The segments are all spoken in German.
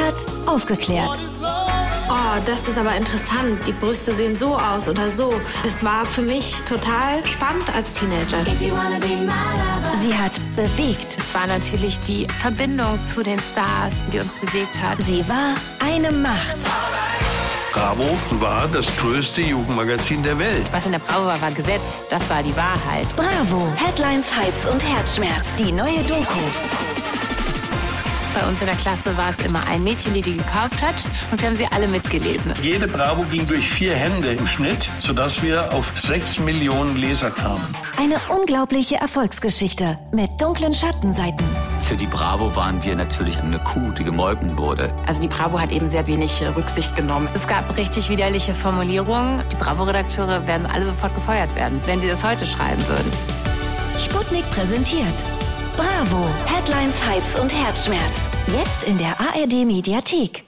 Informiert, aufgeklärt. Oh, das ist aber interessant. Die Brüste sehen so aus oder so. Das war für mich total spannend als Teenager. Sie hat bewegt. Es war natürlich die Verbindung zu den Stars, die uns bewegt hat. Sie war eine Macht. Bravo war das größte Jugendmagazin der Welt. Was in der Bravo war Gesetz. Das war die Wahrheit. Bravo. Headlines, Hypes und Herzschmerz. Die neue Doku. Bei uns in der Klasse war es immer ein Mädchen, die gekauft hat. Und wir haben sie alle mitgelesen. Jede Bravo ging durch 4 Hände im Schnitt, sodass wir auf 6 Millionen Leser kamen. Eine unglaubliche Erfolgsgeschichte mit dunklen Schattenseiten. Für die Bravo waren wir natürlich eine Kuh, die gemolken wurde. Also die Bravo hat eben sehr wenig Rücksicht genommen. Es gab richtig widerliche Formulierungen. Die Bravo-Redakteure werden alle sofort gefeuert werden, wenn sie das heute schreiben würden. Sputnik präsentiert Bravo. Headlines, Hypes und Herzschmerz. Jetzt in der ARD-Mediathek.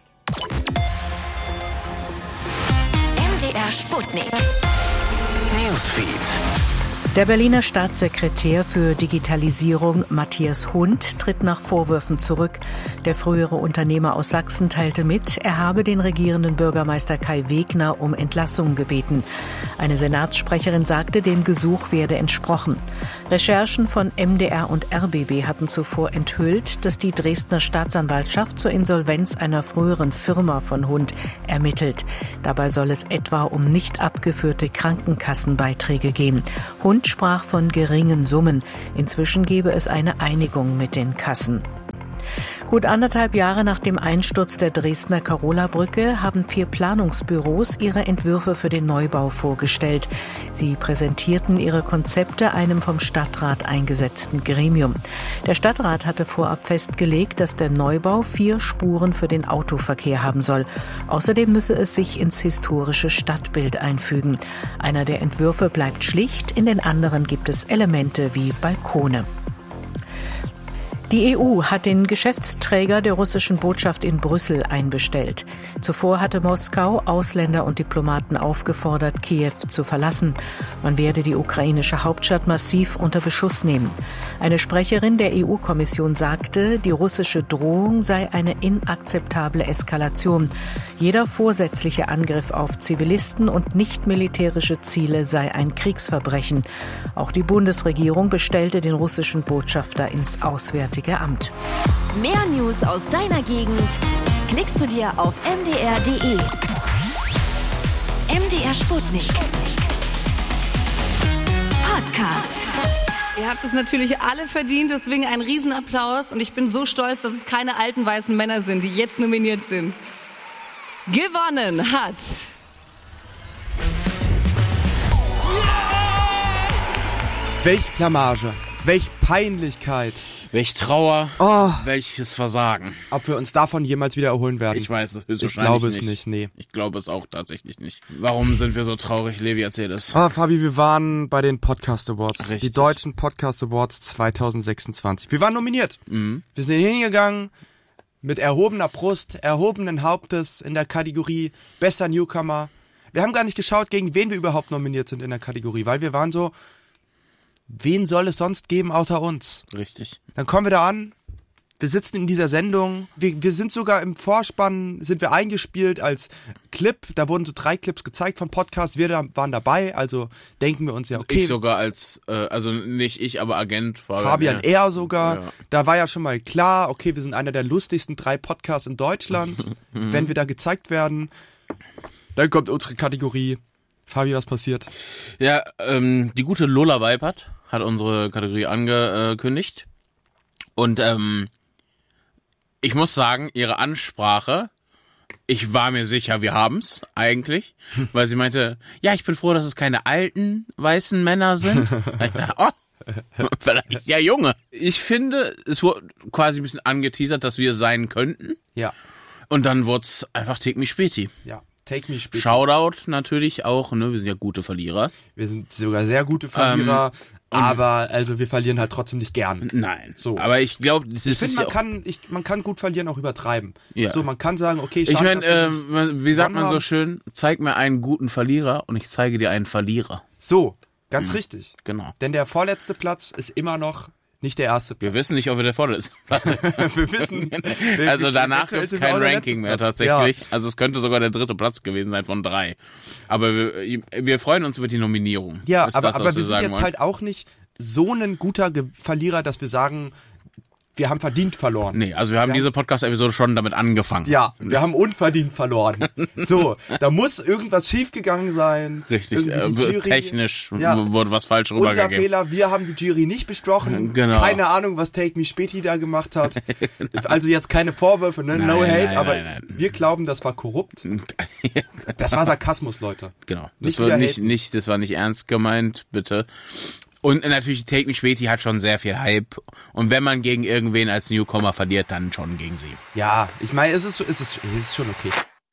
MDR Sputnik. Newsfeed. Der Berliner Staatssekretär für Digitalisierung Matthias Hund tritt nach Vorwürfen zurück. Der frühere Unternehmer aus Sachsen teilte mit, er habe den regierenden Bürgermeister Kai Wegner um Entlassung gebeten. Eine Senatssprecherin sagte, dem Gesuch werde entsprochen. Recherchen von MDR und RBB hatten zuvor enthüllt, dass die Dresdner Staatsanwaltschaft zur Insolvenz einer früheren Firma von Hund ermittelt. Dabei soll es etwa um nicht abgeführte Krankenkassenbeiträge gehen. Hund sprach von geringen Summen. Inzwischen gebe es eine Einigung mit den Kassen. Gut 1,5 Jahre nach dem Einsturz der Dresdner Carola-Brücke haben 4 Planungsbüros ihre Entwürfe für den Neubau vorgestellt. Sie präsentierten ihre Konzepte einem vom Stadtrat eingesetzten Gremium. Der Stadtrat hatte vorab festgelegt, dass der Neubau 4 Spuren für den Autoverkehr haben soll. Außerdem müsse es sich ins historische Stadtbild einfügen. Einer der Entwürfe bleibt schlicht, in den anderen gibt es Elemente wie Balkone. Die EU hat den Geschäftsträger der russischen Botschaft in Brüssel einbestellt. Zuvor hatte Moskau Ausländer und Diplomaten aufgefordert, Kiew zu verlassen. Man werde die ukrainische Hauptstadt massiv unter Beschuss nehmen. Eine Sprecherin der EU-Kommission sagte, die russische Drohung sei eine inakzeptable Eskalation. Jeder vorsätzliche Angriff auf Zivilisten und nicht-militärische Ziele sei ein Kriegsverbrechen. Auch die Bundesregierung bestellte den russischen Botschafter ins Auswärtige Amt. Mehr News aus deiner Gegend klickst du dir auf mdr.de. MDR Sputnik. Podcast. Ihr habt es natürlich alle verdient, deswegen ein Riesenapplaus. Und ich bin so stolz, dass es keine alten weißen Männer sind, die jetzt nominiert sind. Gewonnen hat... Welch Blamage, welch Peinlichkeit. Welch Trauer, welches Versagen. Ob wir uns davon jemals wieder erholen werden? Ich weiß es höchstwahrscheinlich nicht. Ich glaube es nicht, nee. Ich glaube es auch tatsächlich nicht. Warum sind wir so traurig? Levi, erzähl es. Fabi, wir waren bei den Podcast Awards. Richtig. Die deutschen Podcast Awards 2026. Wir waren nominiert. Mhm. Wir sind hingegangen mit erhobener Brust, erhobenen Hauptes in der Kategorie Bester Newcomer. Wir haben gar nicht geschaut, gegen wen wir überhaupt nominiert sind in der Kategorie, weil wir waren so... Wen soll es sonst geben außer uns? Richtig. Dann kommen wir da an, wir sitzen in dieser Sendung, wir sind sogar im Vorspann, sind wir eingespielt als Clip, da wurden so 3 Clips gezeigt vom Podcast, wir waren dabei, also denken wir uns ja, okay. Ich sogar als, also nicht ich, aber Agent. Fabian er sogar, ja. Da war ja schon mal klar, okay, wir sind einer der lustigsten 3 Podcasts in Deutschland, wenn wir da gezeigt werden. Dann kommt unsere Kategorie. Fabi, was passiert? Ja, die gute Lola Weipert hat unsere Kategorie angekündigt. Und ich muss sagen, ihre Ansprache, ich war mir sicher, wir haben's eigentlich, weil sie meinte, ja, ich bin froh, dass es keine alten, weißen Männer sind. Ich dachte, vielleicht ja junge. Ich finde, es wurde quasi ein bisschen angeteasert, dass wir sein könnten. Ja. Und dann wurd's einfach Take Me Späti. Ja. Take Me Späti. Shoutout natürlich auch, ne? Wir sind ja gute Verlierer. Wir sind sogar sehr gute Verlierer, aber also wir verlieren halt trotzdem nicht gern. Nein. So. Aber ich glaube, ich finde, man kann gut verlieren auch übertreiben. Ja. So, man kann sagen, okay, ich meine, wie sagt man so schön, zeig mir einen guten Verlierer und ich zeige dir einen Verlierer. So, ganz richtig. Genau. Denn der vorletzte Platz ist immer noch nicht der erste Platz. Wir wissen nicht, ob wir der vorletzte Platz sind. Wir wissen. Also danach gibt es kein Ranking mehr tatsächlich. Ja. Also es könnte sogar der 3. Platz gewesen sein von 3. Aber wir freuen uns über die Nominierung. Ja, ist aber das, wir wir sind jetzt halt auch nicht so ein guter Verlierer, dass wir sagen, wir haben verdient verloren. Nee, also wir haben diese Podcast-Episode schon damit angefangen. Ja, wir haben unverdient verloren. So, da muss irgendwas schiefgegangen sein. Richtig, technisch wurde was falsch Unser rübergegeben. Fehler, wir haben die Jury nicht besprochen. Genau. Keine Ahnung, was Take Me Späti da gemacht hat. Also jetzt keine Vorwürfe, ne? No hate, aber wir glauben, das war korrupt. Das war Sarkasmus, Leute. Genau. Das war nicht ernst gemeint, bitte. Und natürlich, Take Me Späti hat schon sehr viel Hype. Und wenn man gegen irgendwen als Newcomer verliert, dann schon gegen sie. Ja, ich meine, es ist schon okay.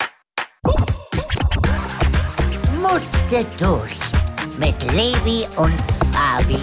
Musste durch. Mit Levi und Fabi.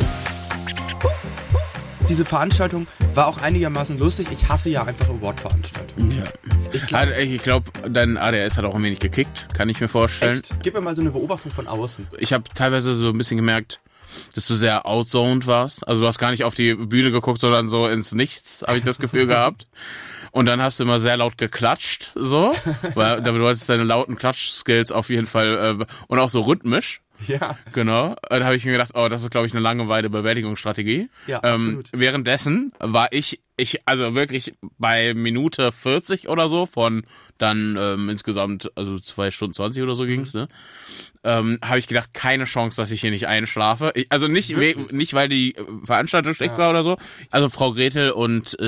Diese Veranstaltung war auch einigermaßen lustig. Ich hasse ja einfach Award-Veranstaltungen. Ja. Ich glaube, dein ADS hat auch ein wenig gekickt, kann ich mir vorstellen. Echt? Gib mir mal so eine Beobachtung von außen. Ich habe teilweise so ein bisschen gemerkt, dass du sehr outzoned warst. Also du hast gar nicht auf die Bühne geguckt, sondern so ins Nichts, habe ich das Gefühl gehabt. Und dann hast du immer sehr laut geklatscht, so. Weil du hattest deine lauten Klatsch-Skills auf jeden Fall und auch so rhythmisch. Ja. Genau. Da habe ich mir gedacht, das ist, glaube ich, eine Langeweile-Bewältigungsstrategie. Ja, absolut. Währenddessen war ich also wirklich bei Minute 40 oder so von dann insgesamt, also 2 Stunden 20 oder so ging's, ne? Habe ich gedacht, keine Chance, dass ich hier nicht einschlafe. Also nicht weil die Veranstaltung schlecht war oder so. Also Frau Gretel und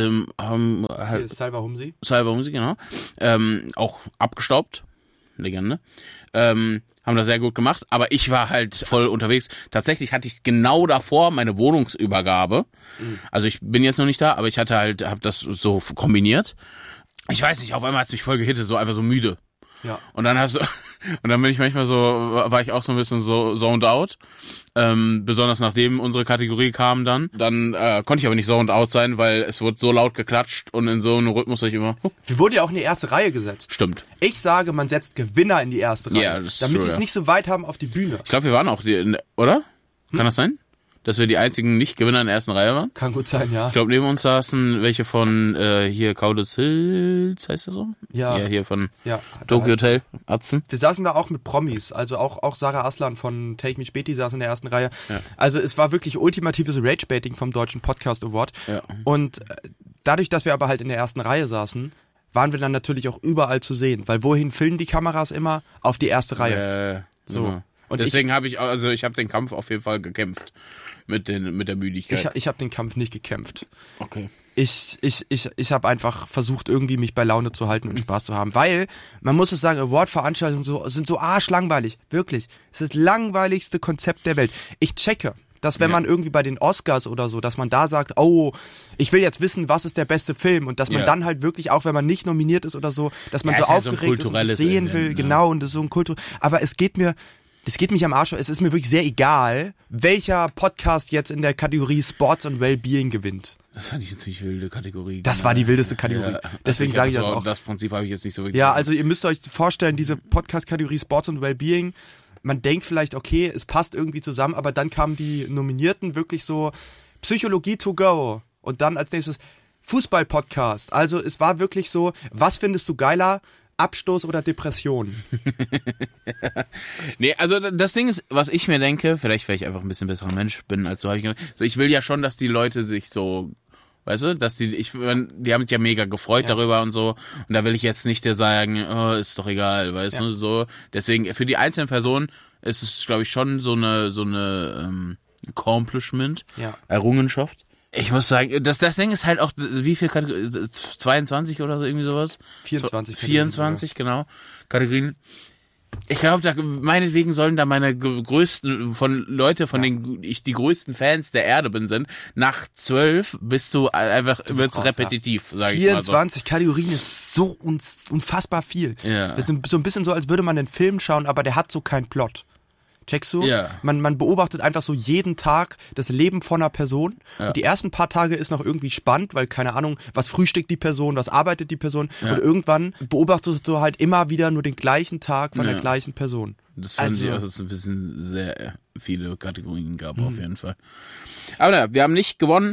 Salva Humsi, genau. Auch abgestaubt. Legende. Haben das sehr gut gemacht, aber ich war halt voll unterwegs. Tatsächlich hatte ich genau davor meine Wohnungsübergabe. Also ich bin jetzt noch nicht da, aber ich hab das so kombiniert. Ich weiß nicht, auf einmal hat's mich voll gehittet, so einfach so müde. Ja. Und dann bin ich manchmal so, war ich auch so ein bisschen so zoned out. Besonders nachdem unsere Kategorie kam dann. Dann konnte ich aber nicht zoned out sein, weil es wurde so laut geklatscht und in so einem Rhythmus ich immer. Wir wurden ja auch in die erste Reihe gesetzt. Stimmt. Ich sage, man setzt Gewinner in die erste Reihe. Ja, das ist damit true, die es nicht so weit haben auf die Bühne. Ich glaube, wir waren auch oder? Kann das sein? Dass wir die einzigen Nicht-Gewinner in der ersten Reihe waren? Kann gut sein, ja. Ich glaube, neben uns saßen welche von hier Kauditz Hills, heißt das so? Ja. Hier von Tokyo Hotel, Atzen. Wir saßen da auch mit Promis, also auch Sarah Aslan von Take Me Späti saß in der ersten Reihe. Ja. Also es war wirklich ultimatives Rage-Baiting vom Deutschen Podcast Award. Ja. Und dadurch, dass wir aber halt in der ersten Reihe saßen, waren wir dann natürlich auch überall zu sehen. Weil wohin filmen die Kameras immer? Auf die erste Reihe. So. Ja. Und deswegen habe ich den Kampf auf jeden Fall gekämpft. Mit der Müdigkeit. Ich habe den Kampf nicht gekämpft. Okay. Ich habe einfach versucht, irgendwie mich bei Laune zu halten und Spaß zu haben. Weil, man muss es sagen, Award-Veranstaltungen sind so arschlangweilig. Wirklich. Es ist das langweiligste Konzept der Welt. Ich checke, dass wenn man irgendwie bei den Oscars oder so, dass man da sagt, ich will jetzt wissen, was ist der beste Film und dass man dann halt wirklich, auch wenn man nicht nominiert ist oder so, dass man so aufgeregt ist und das sehen will. Genau, und das ist so ein aber es geht mich am Arsch. Es ist mir wirklich sehr egal, welcher Podcast jetzt in der Kategorie Sports und Wellbeing gewinnt. Das fand ich jetzt nicht wilde Kategorie. Das war die wildeste Kategorie. Ja, deswegen sage ich das auch. Das Prinzip habe ich jetzt nicht so wirklich. Ja, also ihr müsst euch vorstellen, diese Podcast-Kategorie Sports und Wellbeing, man denkt vielleicht, okay, es passt irgendwie zusammen, aber dann kamen die Nominierten wirklich so Psychologie to go und dann als nächstes Fußball-Podcast. Also es war wirklich so, was findest du geiler? Abstoß oder Depression? Nee, also das Ding ist, was ich mir denke, vielleicht weil ich einfach ein bisschen besserer Mensch bin als so, ich will ja schon, dass die Leute sich so, weißt du, dass die haben sich ja mega gefreut darüber und so, und da will ich jetzt nicht dir sagen, ist doch egal, weißt du, so, deswegen für die einzelnen Personen ist es, glaube ich, schon so eine Accomplishment, Errungenschaft. Ich muss sagen, das Ding ist halt auch, wie viel Kategorien, 22 oder so, irgendwie sowas? 24, genau, Kategorien. Ich glaube, meinetwegen sollen da meine größten, denen ich die größten Fans der Erde sind. Nach 12 bist du einfach, wird's repetitiv, sage ich mal so. 24 Kategorien ist so unfassbar viel. Ja. Das ist so ein bisschen so, als würde man einen Film schauen, aber der hat so keinen Plot. Checkst du? Ja. Man beobachtet einfach so jeden Tag das Leben von einer Person. Ja. Und die ersten paar Tage ist noch irgendwie spannend, weil keine Ahnung, was frühstückt die Person, was arbeitet die Person. Ja. Und irgendwann beobachtest du halt immer wieder nur den gleichen Tag von der gleichen Person. Das fand ich, dass es ein bisschen sehr viele Kategorien gab auf jeden Fall. Aber wir haben nicht gewonnen.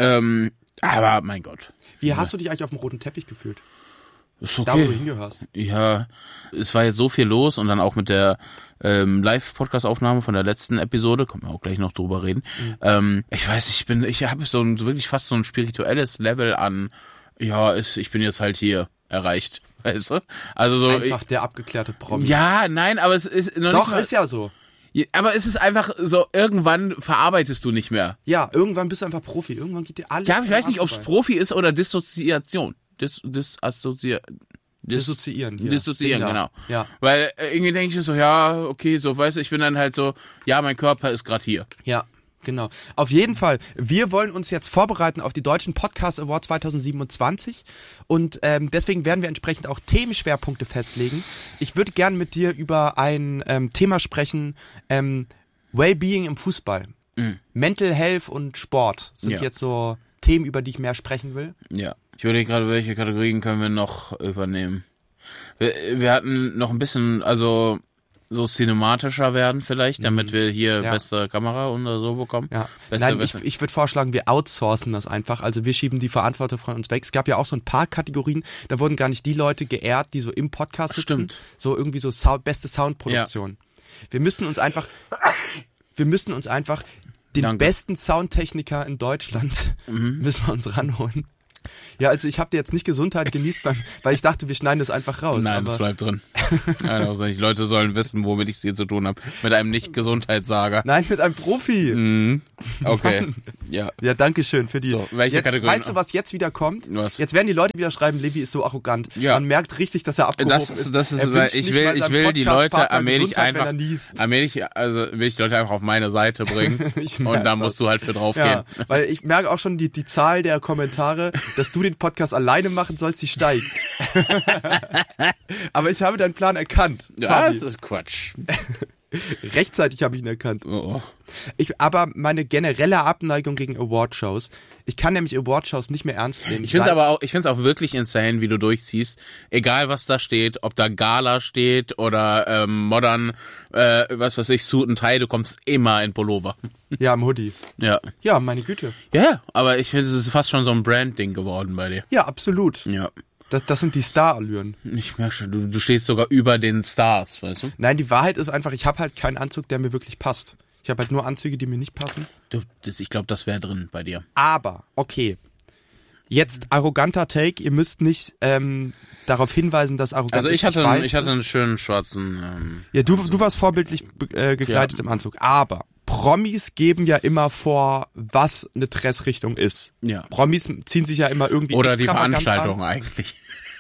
Aber mein Gott. Wie hast du dich eigentlich auf dem roten Teppich gefühlt? Ist okay. Da, wo du hingehörst. Ja, es war jetzt so viel los und dann auch mit der Live-Podcast-Aufnahme von der letzten Episode, können wir auch gleich noch drüber reden. Ich weiß, ich habe so wirklich fast so ein spirituelles Level an, ich bin jetzt halt hier erreicht, weißt du? Also so einfach der abgeklärte Promi. Ja, nein, aber es ist noch Doch, nicht mal, ist ja so. Aber es ist einfach so, irgendwann verarbeitest du nicht mehr. Ja, irgendwann bist du einfach Profi. Irgendwann geht dir alles. Ja, ich weiß nicht, ob es Profi ist oder Dissoziation. Dissoziieren, genau. Ja. Weil irgendwie denke ich so, ja, okay, so, weißt du, ich bin dann halt so, ja, mein Körper ist gerade hier. Ja, genau. Auf jeden Fall, wir wollen uns jetzt vorbereiten auf die Deutschen Podcast Awards 2027 und deswegen werden wir entsprechend auch Themenschwerpunkte festlegen. Ich würde gerne mit dir über ein Thema sprechen, Wellbeing im Fußball. Mental Health und Sport sind jetzt so Themen, über die ich mehr sprechen will. Ja. Ich überlege gerade, welche Kategorien können wir noch übernehmen. Wir hatten noch ein bisschen, also so cinematischer werden vielleicht, damit wir hier beste Kamera oder so bekommen. Ja. Ich würde vorschlagen, wir outsourcen das einfach. Also wir schieben die Verantwortung von uns weg. Es gab ja auch so ein paar Kategorien, da wurden gar nicht die Leute geehrt, die so im Podcast sitzen. Stimmt. So irgendwie so beste Soundproduktion. Ja. Wir müssen uns einfach den besten Soundtechniker in Deutschland müssen wir uns ranholen. Ja, also ich habe dir jetzt nicht Gesundheit genießt, weil ich dachte, wir schneiden das einfach raus. Nein, das bleibt drin. Also die Leute sollen wissen, womit ich es hier zu tun habe. Mit einem Nicht-Gesundheitssager. Nein, mit einem Profi. Okay. Mann. Ja, danke schön für die. So, welche Kategorie? Weißt du, was jetzt wieder kommt? Was? Jetzt werden die Leute wieder schreiben, Levi ist so arrogant. Ja. Man merkt richtig, dass er abgehoben ist. Ich will die Leute allmählich einfach auf meine Seite bringen. Und da musst du halt für drauf gehen. Weil ich merke auch schon, die Zahl der Kommentare, dass du den Podcast alleine machen sollst, die steigt. Aber ich habe deinen Plan erkannt. Ja, das ist Quatsch. Rechtzeitig habe ich ihn erkannt. Aber meine generelle Abneigung gegen Awardshows, ich kann nämlich Awardshows nicht mehr ernst nehmen. Ich finde es auch wirklich insane, wie du durchziehst. Egal was da steht, ob da Gala steht oder Modern, was weiß ich, Suit and Tie, du kommst immer in Pullover. Ja, im Hoodie. Ja. Ja, meine Güte. Ja, aber ich finde, es ist fast schon so ein Brand-Ding geworden bei dir. Ja, absolut. Ja. Das sind die Star-Allüren. Ich merke schon, du stehst sogar über den Stars, weißt du? Nein, die Wahrheit ist einfach, ich habe halt keinen Anzug, der mir wirklich passt. Ich habe halt nur Anzüge, die mir nicht passen. Ich glaube, das wäre drin bei dir. Aber, okay. Jetzt arroganter Take, ihr müsst nicht darauf hinweisen, dass arrogant ist. Also ich hatte einen schönen schwarzen... Ja, du warst vorbildlich gekleidet im Anzug. Aber Promis geben ja immer vor, was eine Dressrichtung ist. Ja. Promis ziehen sich ja immer irgendwie oder die Veranstaltung eigentlich.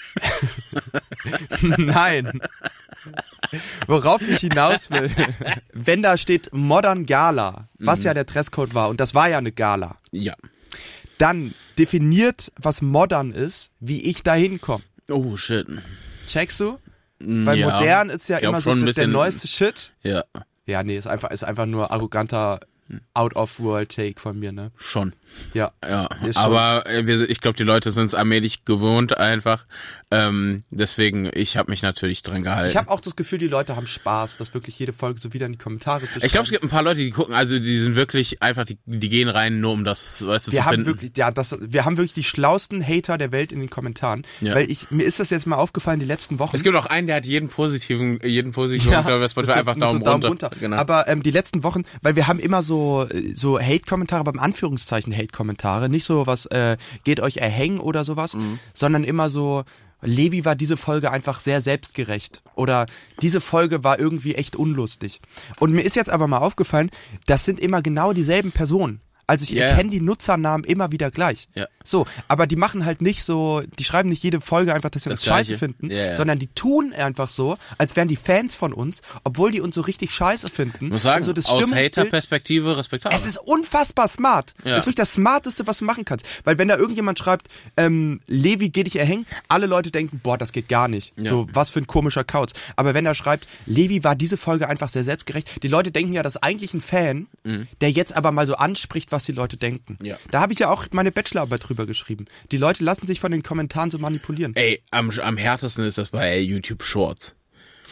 Nein. Worauf ich hinaus will, wenn da steht Modern Gala, was ja der Dresscode war, und das war ja eine Gala. Ja. Dann definiert, was modern ist, wie ich da hinkomme. Oh, shit. Checkst du? Weil modern ist ja immer so der neueste Shit. Ja. Ja, nee, ist einfach nur arroganter Out-of-World-Take von mir, ne? Schon. Ja. Aber ich glaube, die Leute sind es allmählich gewohnt einfach. Deswegen, ich habe mich natürlich dran gehalten. Ich habe auch das Gefühl, die Leute haben Spaß, das wirklich jede Folge so wieder in die Kommentare zu schreiben. Ich glaube, es gibt ein paar Leute, die gucken, also die sind wirklich einfach, die gehen rein, nur um das, weißt du, zu finden. Wir haben wirklich die schlausten Hater der Welt in den Kommentaren. Ja. Weil mir ist das jetzt mal aufgefallen, die letzten Wochen. Es gibt auch einen, der hat jeden positiven einfach Daumen runter. Genau. Aber die letzten Wochen, weil wir haben immer so Hate-Kommentare, beim Anführungszeichen Hate-Kommentare, nicht so was, geht euch erhängen oder sowas, sondern immer so, Levi war diese Folge einfach sehr selbstgerecht oder diese Folge war irgendwie echt unlustig. Und mir ist jetzt aber mal aufgefallen, das sind immer genau dieselben Personen. Also ich erkenne die Nutzernamen immer wieder gleich. Ja. So, aber die machen halt nicht so, die schreiben nicht jede Folge einfach, dass sie uns scheiße finden, sondern die tun einfach so, als wären die Fans von uns, obwohl die uns so richtig scheiße finden. Ich muss sagen, so aus Hater-Perspektive respektabel. Es ist unfassbar smart. Ja. Das ist wirklich das Smarteste, was du machen kannst. Weil wenn da irgendjemand schreibt, Levi, geh dich erhängen, alle Leute denken, boah, das geht gar nicht. Ja. So, was für ein komischer Kauz. Aber wenn er schreibt, Levi war diese Folge einfach sehr selbstgerecht, die Leute denken ja, das ist eigentlich ein Fan, der jetzt aber mal so anspricht, was die Leute denken. Ja. Da habe ich ja auch meine Bachelorarbeit drüber geschrieben. Die Leute lassen sich von den Kommentaren so manipulieren. Ey, am härtesten ist das bei YouTube Shorts.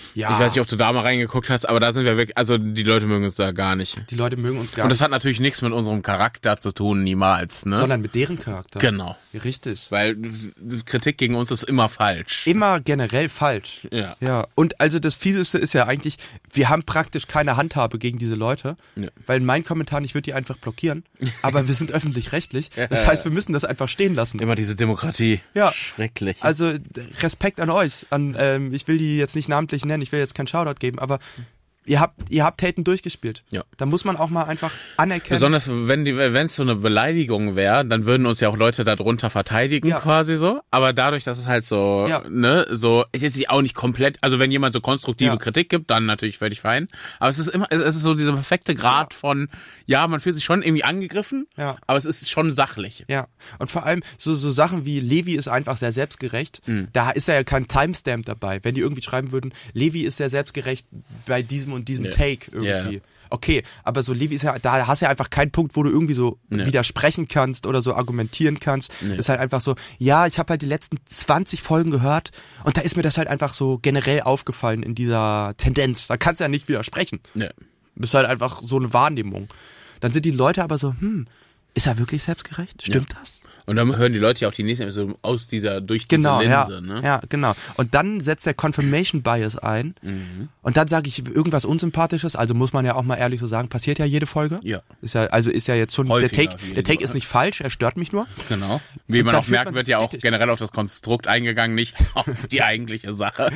Ja. Ich weiß nicht, ob du da mal reingeguckt hast, aber da sind wir wirklich, also die Leute mögen uns da gar nicht. Die Leute mögen uns gar Und nicht. das hat natürlich nichts mit unserem Charakter zu tun, niemals, ne? Sondern mit deren Charakter. Genau. Richtig. Weil Kritik gegen uns ist immer falsch. Immer generell falsch. Ja. Ja. Und also das Fieseste ist ja eigentlich, wir haben praktisch keine Handhabe gegen diese Leute, weil in meinen Kommentaren, ich würde die einfach blockieren, aber wir sind öffentlich-rechtlich. Das heißt, wir müssen das einfach stehen lassen. Immer diese Demokratie. Ja. Schrecklich. Also Respekt an euch. Ich will die jetzt nicht namentlich nennen, ich will jetzt keinen Shoutout geben, aber ihr habt Haten durchgespielt. Ja. Da muss man auch mal einfach anerkennen. Besonders wenn es so eine Beleidigung wäre, dann würden uns ja auch Leute darunter verteidigen quasi so. Aber dadurch, dass es halt so, so, ist jetzt auch nicht komplett, also wenn jemand so konstruktive Kritik gibt, dann natürlich völlig fein. Aber es ist so dieser perfekte Grad von, man fühlt sich schon irgendwie angegriffen, aber es ist schon sachlich. Ja. Und vor allem so Sachen wie Levi ist einfach sehr selbstgerecht. Da ist ja kein Timestamp dabei. Wenn die irgendwie schreiben würden, Levi ist sehr selbstgerecht bei diesem und diesem Take irgendwie. Yeah. Okay, aber so Levi ist ja, da hast du ja einfach keinen Punkt, wo du irgendwie so widersprechen kannst oder so argumentieren kannst. Ist halt einfach so, ich habe halt die letzten 20 Folgen gehört und da ist mir das halt einfach so generell aufgefallen in dieser Tendenz. Da kannst du ja nicht widersprechen. Das ist halt einfach so eine Wahrnehmung. Dann sind die Leute aber so, ist er wirklich selbstgerecht? Stimmt das? Und dann hören die Leute ja auch die nächsten Episode durch diese Linse. Ne? Ja, genau. Und dann setzt der Confirmation Bias ein und dann sage ich irgendwas Unsympathisches, also muss man ja auch mal ehrlich so sagen, passiert ja jede Folge. Ja. Ist ja jetzt schon, häufiger, der Take ist nicht falsch, er stört mich nur. Genau. Wie man auch merkt, wird ja auch generell auf das Konstrukt eingegangen, nicht auf die eigentliche Sache.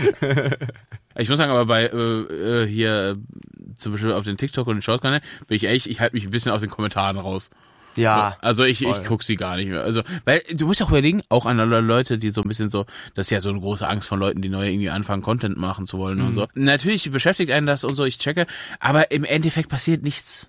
Ich muss sagen, aber bei hier zum Beispiel auf den TikTok und den Shorts-Kanal bin ich ehrlich, ich halte mich ein bisschen aus den Kommentaren raus. Ja. Also ich guck sie gar nicht mehr. Also, weil du musst ja auch überlegen, auch an alle Leute, die so ein bisschen so, das ist ja so eine große Angst von Leuten, die neu irgendwie anfangen, Content machen zu wollen und so. Natürlich beschäftigt einen das und so, ich checke, aber im Endeffekt passiert nichts.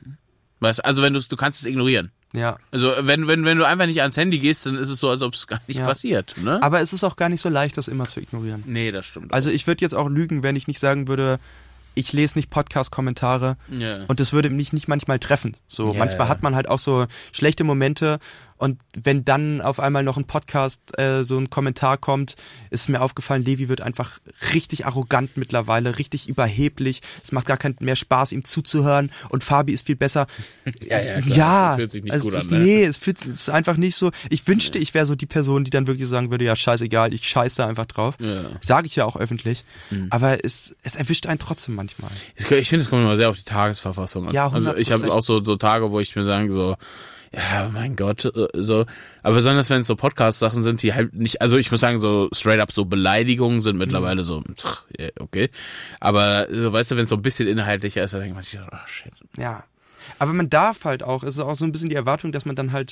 Weißt, also wenn du kannst es ignorieren. Ja. Also wenn du einfach nicht ans Handy gehst, dann ist es so, als ob es gar nicht passiert, ne? Aber es ist auch gar nicht so leicht, das immer zu ignorieren. Nee, das stimmt. Also ich würde jetzt auch lügen, wenn ich nicht sagen würde, ich lese nicht Podcast-Kommentare und das würde mich nicht manchmal treffen. So manchmal hat man halt auch so schlechte Momente und wenn dann auf einmal noch ein Podcast so ein Kommentar kommt, ist mir aufgefallen, Levi wird einfach richtig arrogant mittlerweile, richtig überheblich. Es macht gar keinen mehr Spaß, ihm zuzuhören und Fabi ist viel besser. Klar, das fühlt sich nicht gut an. Nee, es ist einfach nicht so. Ich wünschte, ich wäre so die Person, die dann wirklich sagen würde, ja scheißegal, ich scheiße einfach drauf. Sage ich ja auch öffentlich. Aber es erwischt einen trotzdem manchmal. Ich finde, es kommt immer sehr auf die Tagesverfassung an. Ja, 100%. Also ich habe auch so Tage, wo ich mir sage so, ja, mein Gott, so, aber besonders wenn es so Podcast-Sachen sind, die halt nicht, also ich muss sagen, so straight up so Beleidigungen sind mittlerweile so, okay, aber so, weißt du, wenn es so ein bisschen inhaltlicher ist, dann denkt man sich so, oh shit. Ja, aber man darf halt auch, es ist auch so ein bisschen die Erwartung, dass man dann halt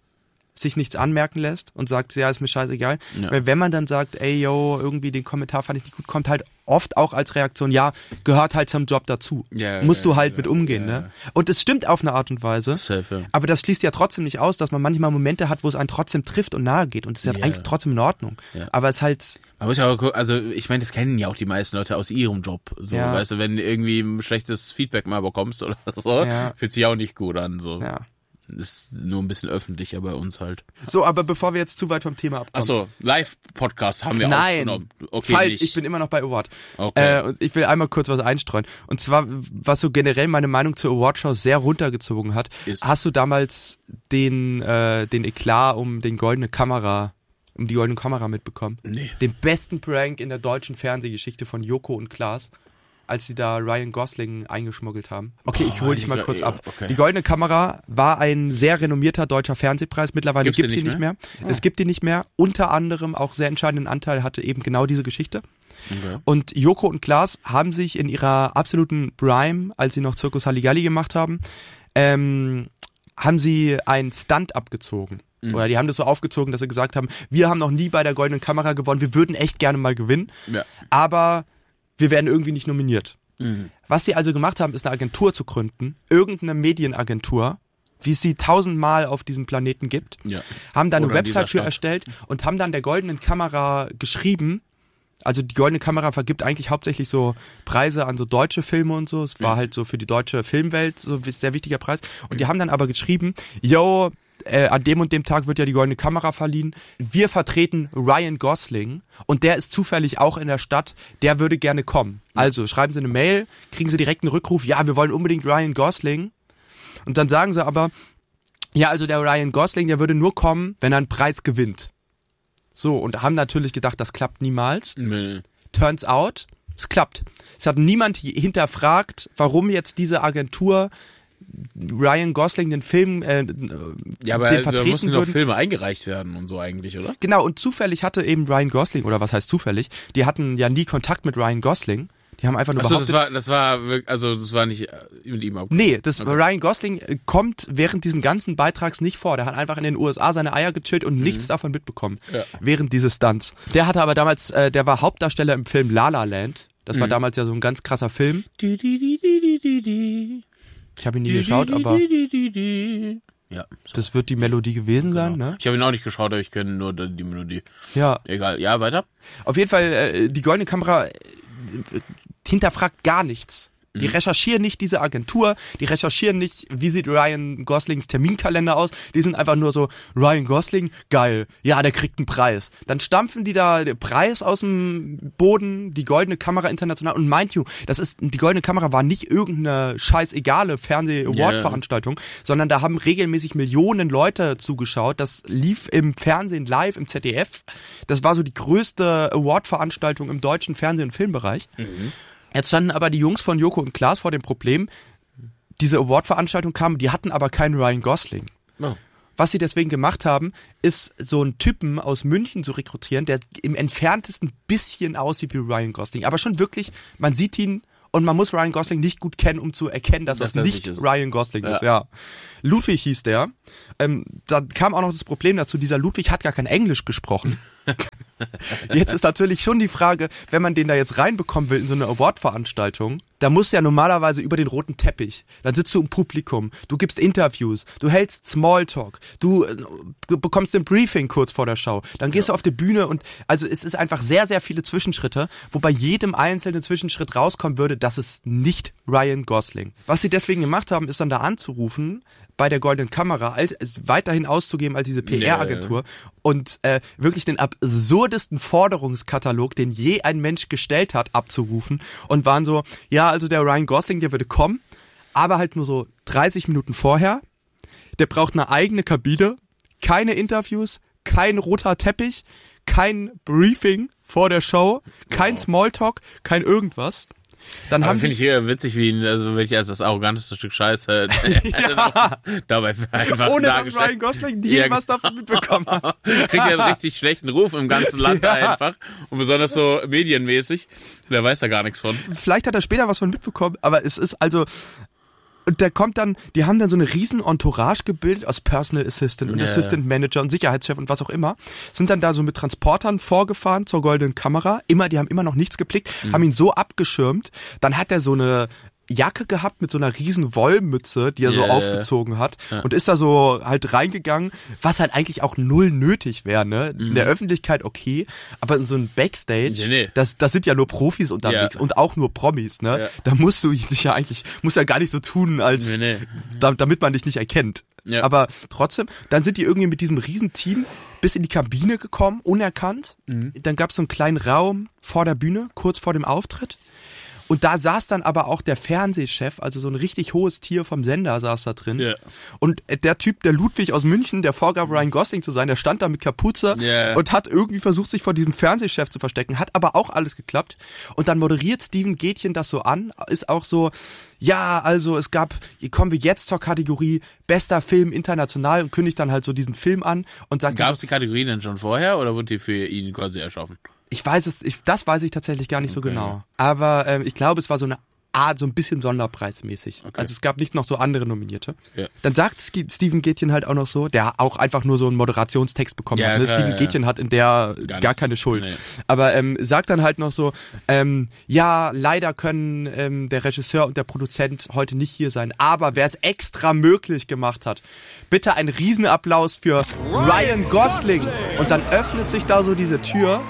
sich nichts anmerken lässt und sagt, ja, ist mir scheißegal. Ja. Weil wenn man dann sagt, ey, yo, irgendwie den Kommentar fand ich nicht gut, kommt halt oft auch als Reaktion, ja, gehört halt zum Job dazu. Ja, musst du halt mit umgehen, ne? Und es stimmt auf eine Art und Weise, safe, aber das schließt ja trotzdem nicht aus, dass man manchmal Momente hat, wo es einen trotzdem trifft und nahe geht und es ist ja eigentlich trotzdem in Ordnung. Ja. Aber es halt... Man muss ja auch, also ich meine, das kennen ja auch die meisten Leute aus ihrem Job, so, weißt du, wenn du irgendwie ein schlechtes Feedback mal bekommst oder so, fühlt sich auch nicht gut an, so. Ja. Ist nur ein bisschen öffentlicher bei uns halt. So, aber bevor wir jetzt zu weit vom Thema abkommen. Achso, Live-Podcast haben wir aufgenommen. Okay, falsch, nicht. Ich bin immer noch bei Award. Okay. Und ich will einmal kurz was einstreuen. Und zwar, was so generell meine Meinung zur Awardshow sehr runtergezogen hat. Hast du damals den Eklat um die goldene Kamera mitbekommen? Nee. Den besten Prank in der deutschen Fernsehgeschichte von Joko und Klaas, als sie da Ryan Gosling eingeschmuggelt haben. Okay, ich hole dich mal kurz ab. Okay. Die Goldene Kamera war ein sehr renommierter deutscher Fernsehpreis. Mittlerweile gibt's die nicht mehr. Es gibt die nicht mehr. Unter anderem auch sehr entscheidenden Anteil hatte eben genau diese Geschichte. Okay. Und Joko und Klaas haben sich in ihrer absoluten Prime, als sie noch Zirkus Halligalli gemacht haben sie einen Stunt abgezogen. Oder die haben das so aufgezogen, dass sie gesagt haben, wir haben noch nie bei der Goldenen Kamera gewonnen, wir würden echt gerne mal gewinnen, aber wir werden irgendwie nicht nominiert. Was sie also gemacht haben, ist eine Agentur zu gründen, irgendeine Medienagentur, wie es sie 1000-mal auf diesem Planeten gibt, haben da eine Website für erstellt und haben dann der Goldenen Kamera geschrieben. Also die Goldene Kamera vergibt eigentlich hauptsächlich so Preise an so deutsche Filme und so. Es war halt so für die deutsche Filmwelt so ein sehr wichtiger Preis. Und die haben dann aber geschrieben, yo, an dem und dem Tag wird ja die Goldene Kamera verliehen. Wir vertreten Ryan Gosling und der ist zufällig auch in der Stadt, der würde gerne kommen. Also schreiben Sie eine Mail, kriegen Sie direkt einen Rückruf, ja, wir wollen unbedingt Ryan Gosling. Und dann sagen sie aber, ja, also der Ryan Gosling, der würde nur kommen, wenn er einen Preis gewinnt. So, und haben natürlich gedacht, das klappt niemals. Nee. Turns out, es klappt. Es hat niemand hinterfragt, warum jetzt diese Agentur Ryan Gosling den Film ja, aber den vertreten da mussten doch Filme eingereicht werden und so eigentlich, oder? Genau, und zufällig hatte eben Ryan Gosling, oder was heißt zufällig, die hatten ja nie Kontakt mit Ryan Gosling. Die haben einfach nur behauptet... das war nicht mit ihm abgesprochen. Nee, Ryan Gosling kommt während diesen ganzen Beitrags nicht vor. Der hat einfach in den USA seine Eier gechillt und nichts davon mitbekommen. Ja. Während dieses Stunts. Der hatte aber damals, der war Hauptdarsteller im Film La La Land. Das war damals ja so ein ganz krasser Film. Ich habe ihn nie geschaut, aber ja, so. Das wird die Melodie gewesen sein, ne? Ich habe ihn auch nicht geschaut, aber ich kenne nur die Melodie. Ja. Egal, ja, weiter. Auf jeden Fall, die Goldene Kamera hinterfragt gar nichts. Die recherchieren nicht diese Agentur, die recherchieren nicht, wie sieht Ryan Goslings Terminkalender aus, die sind einfach nur so, Ryan Gosling, geil, ja, der kriegt einen Preis. Dann stampfen die da den Preis aus dem Boden, die Goldene Kamera international, und mind you, die Goldene Kamera war nicht irgendeine scheißegale Fernseh-Award-Veranstaltung, sondern da haben regelmäßig Millionen Leute zugeschaut, das lief im Fernsehen live, im ZDF, das war so die größte Award-Veranstaltung im deutschen Fernseh- und Filmbereich. Jetzt standen aber die Jungs von Joko und Klaas vor dem Problem, diese Award-Veranstaltung kam, die hatten aber keinen Ryan Gosling. Oh. Was sie deswegen gemacht haben, ist so einen Typen aus München zu rekrutieren, der im entferntesten bisschen aussieht wie Ryan Gosling. Aber schon wirklich, man sieht ihn und man muss Ryan Gosling nicht gut kennen, um zu erkennen, dass das nicht Ryan Gosling ist. Ja. Ludwig hieß der. Da kam auch noch das Problem dazu, dieser Ludwig hat gar kein Englisch gesprochen. Jetzt ist natürlich schon die Frage, wenn man den da jetzt reinbekommen will in so eine Award-Veranstaltung, da musst du ja normalerweise über den roten Teppich, dann sitzt du im Publikum, du gibst Interviews, du hältst Smalltalk, du bekommst ein Briefing kurz vor der Show, dann gehst du auf die Bühne und also es ist einfach sehr, sehr viele Zwischenschritte, wo bei jedem einzelnen Zwischenschritt rauskommen würde, das ist nicht Ryan Gosling. Was sie deswegen gemacht haben, ist dann da anzurufen, bei der Goldenen Kamera, es weiterhin auszugeben als diese PR-Agentur und wirklich den absurdesten Forderungskatalog, den je ein Mensch gestellt hat, abzurufen und waren so, ja, also der Ryan Gosling, der würde kommen, aber halt nur so 30 Minuten vorher, der braucht eine eigene Kabine, keine Interviews, kein roter Teppich, kein Briefing vor der Show, kein Smalltalk, kein irgendwas. Dann aber finde ich hier witzig, wenn ich als das arroganteste Stück Scheiße dabei einfach ohne dass Ryan Gosling nie was davon mitbekommen hat. Kriegt ja einen richtig schlechten Ruf im ganzen Land einfach und besonders so medienmäßig. Der weiß da gar nichts von. Vielleicht hat er später was von mitbekommen, aber es ist also... Und der kommt dann, die haben dann so eine riesen Entourage gebildet aus Personal Assistant und Assistant Manager und Sicherheitschef und was auch immer. Sind dann da so mit Transportern vorgefahren zur Goldenen Kamera. Die haben immer noch nichts geblickt, haben ihn so abgeschirmt. Dann hat er so eine Jacke gehabt mit so einer riesen Wollmütze, die er so aufgezogen hat und ist da so halt reingegangen, was halt eigentlich auch null nötig wäre, ne? In der Öffentlichkeit okay, aber in so ein Backstage, das sind ja nur Profis unterwegs und auch nur Promis, ne? Ja. Da musst du dich ja eigentlich, musst ja gar nicht so tun, als damit man dich nicht erkennt. Ja. Aber trotzdem, dann sind die irgendwie mit diesem riesen Team bis in die Kabine gekommen, unerkannt. Dann gab es so einen kleinen Raum vor der Bühne, kurz vor dem Auftritt. Und da saß dann aber auch der Fernsehchef, also so ein richtig hohes Tier vom Sender saß da drin. Yeah. Und der Typ, der Ludwig aus München, der vorgab, Ryan Gosling zu sein, der stand da mit Kapuze und hat irgendwie versucht, sich vor diesem Fernsehchef zu verstecken. Hat aber auch alles geklappt. Und dann moderiert Steven Gätchen das so an, ist auch so, ja, also kommen wir jetzt zur Kategorie bester Film international und kündigt dann halt so diesen Film an und sagt... Gab es die Kategorie denn schon vorher oder wurde die für ihn quasi erschaffen? Das weiß ich tatsächlich gar nicht so genau. Aber ich glaube, es war so eine Art, so ein bisschen sonderpreismäßig. Okay. Also es gab nicht noch so andere Nominierte. Ja. Dann sagt Steven Gätchen halt auch noch so, der auch einfach nur so einen Moderationstext bekommen hat. Ne? Klar, Steven Gätchen hat in der gar keine Schuld. Nee. Aber sagt dann halt noch so, ja, leider können der Regisseur und der Produzent heute nicht hier sein. Aber wer es extra möglich gemacht hat, bitte einen Riesenapplaus für Ryan Gosling. Und dann öffnet sich da so diese Tür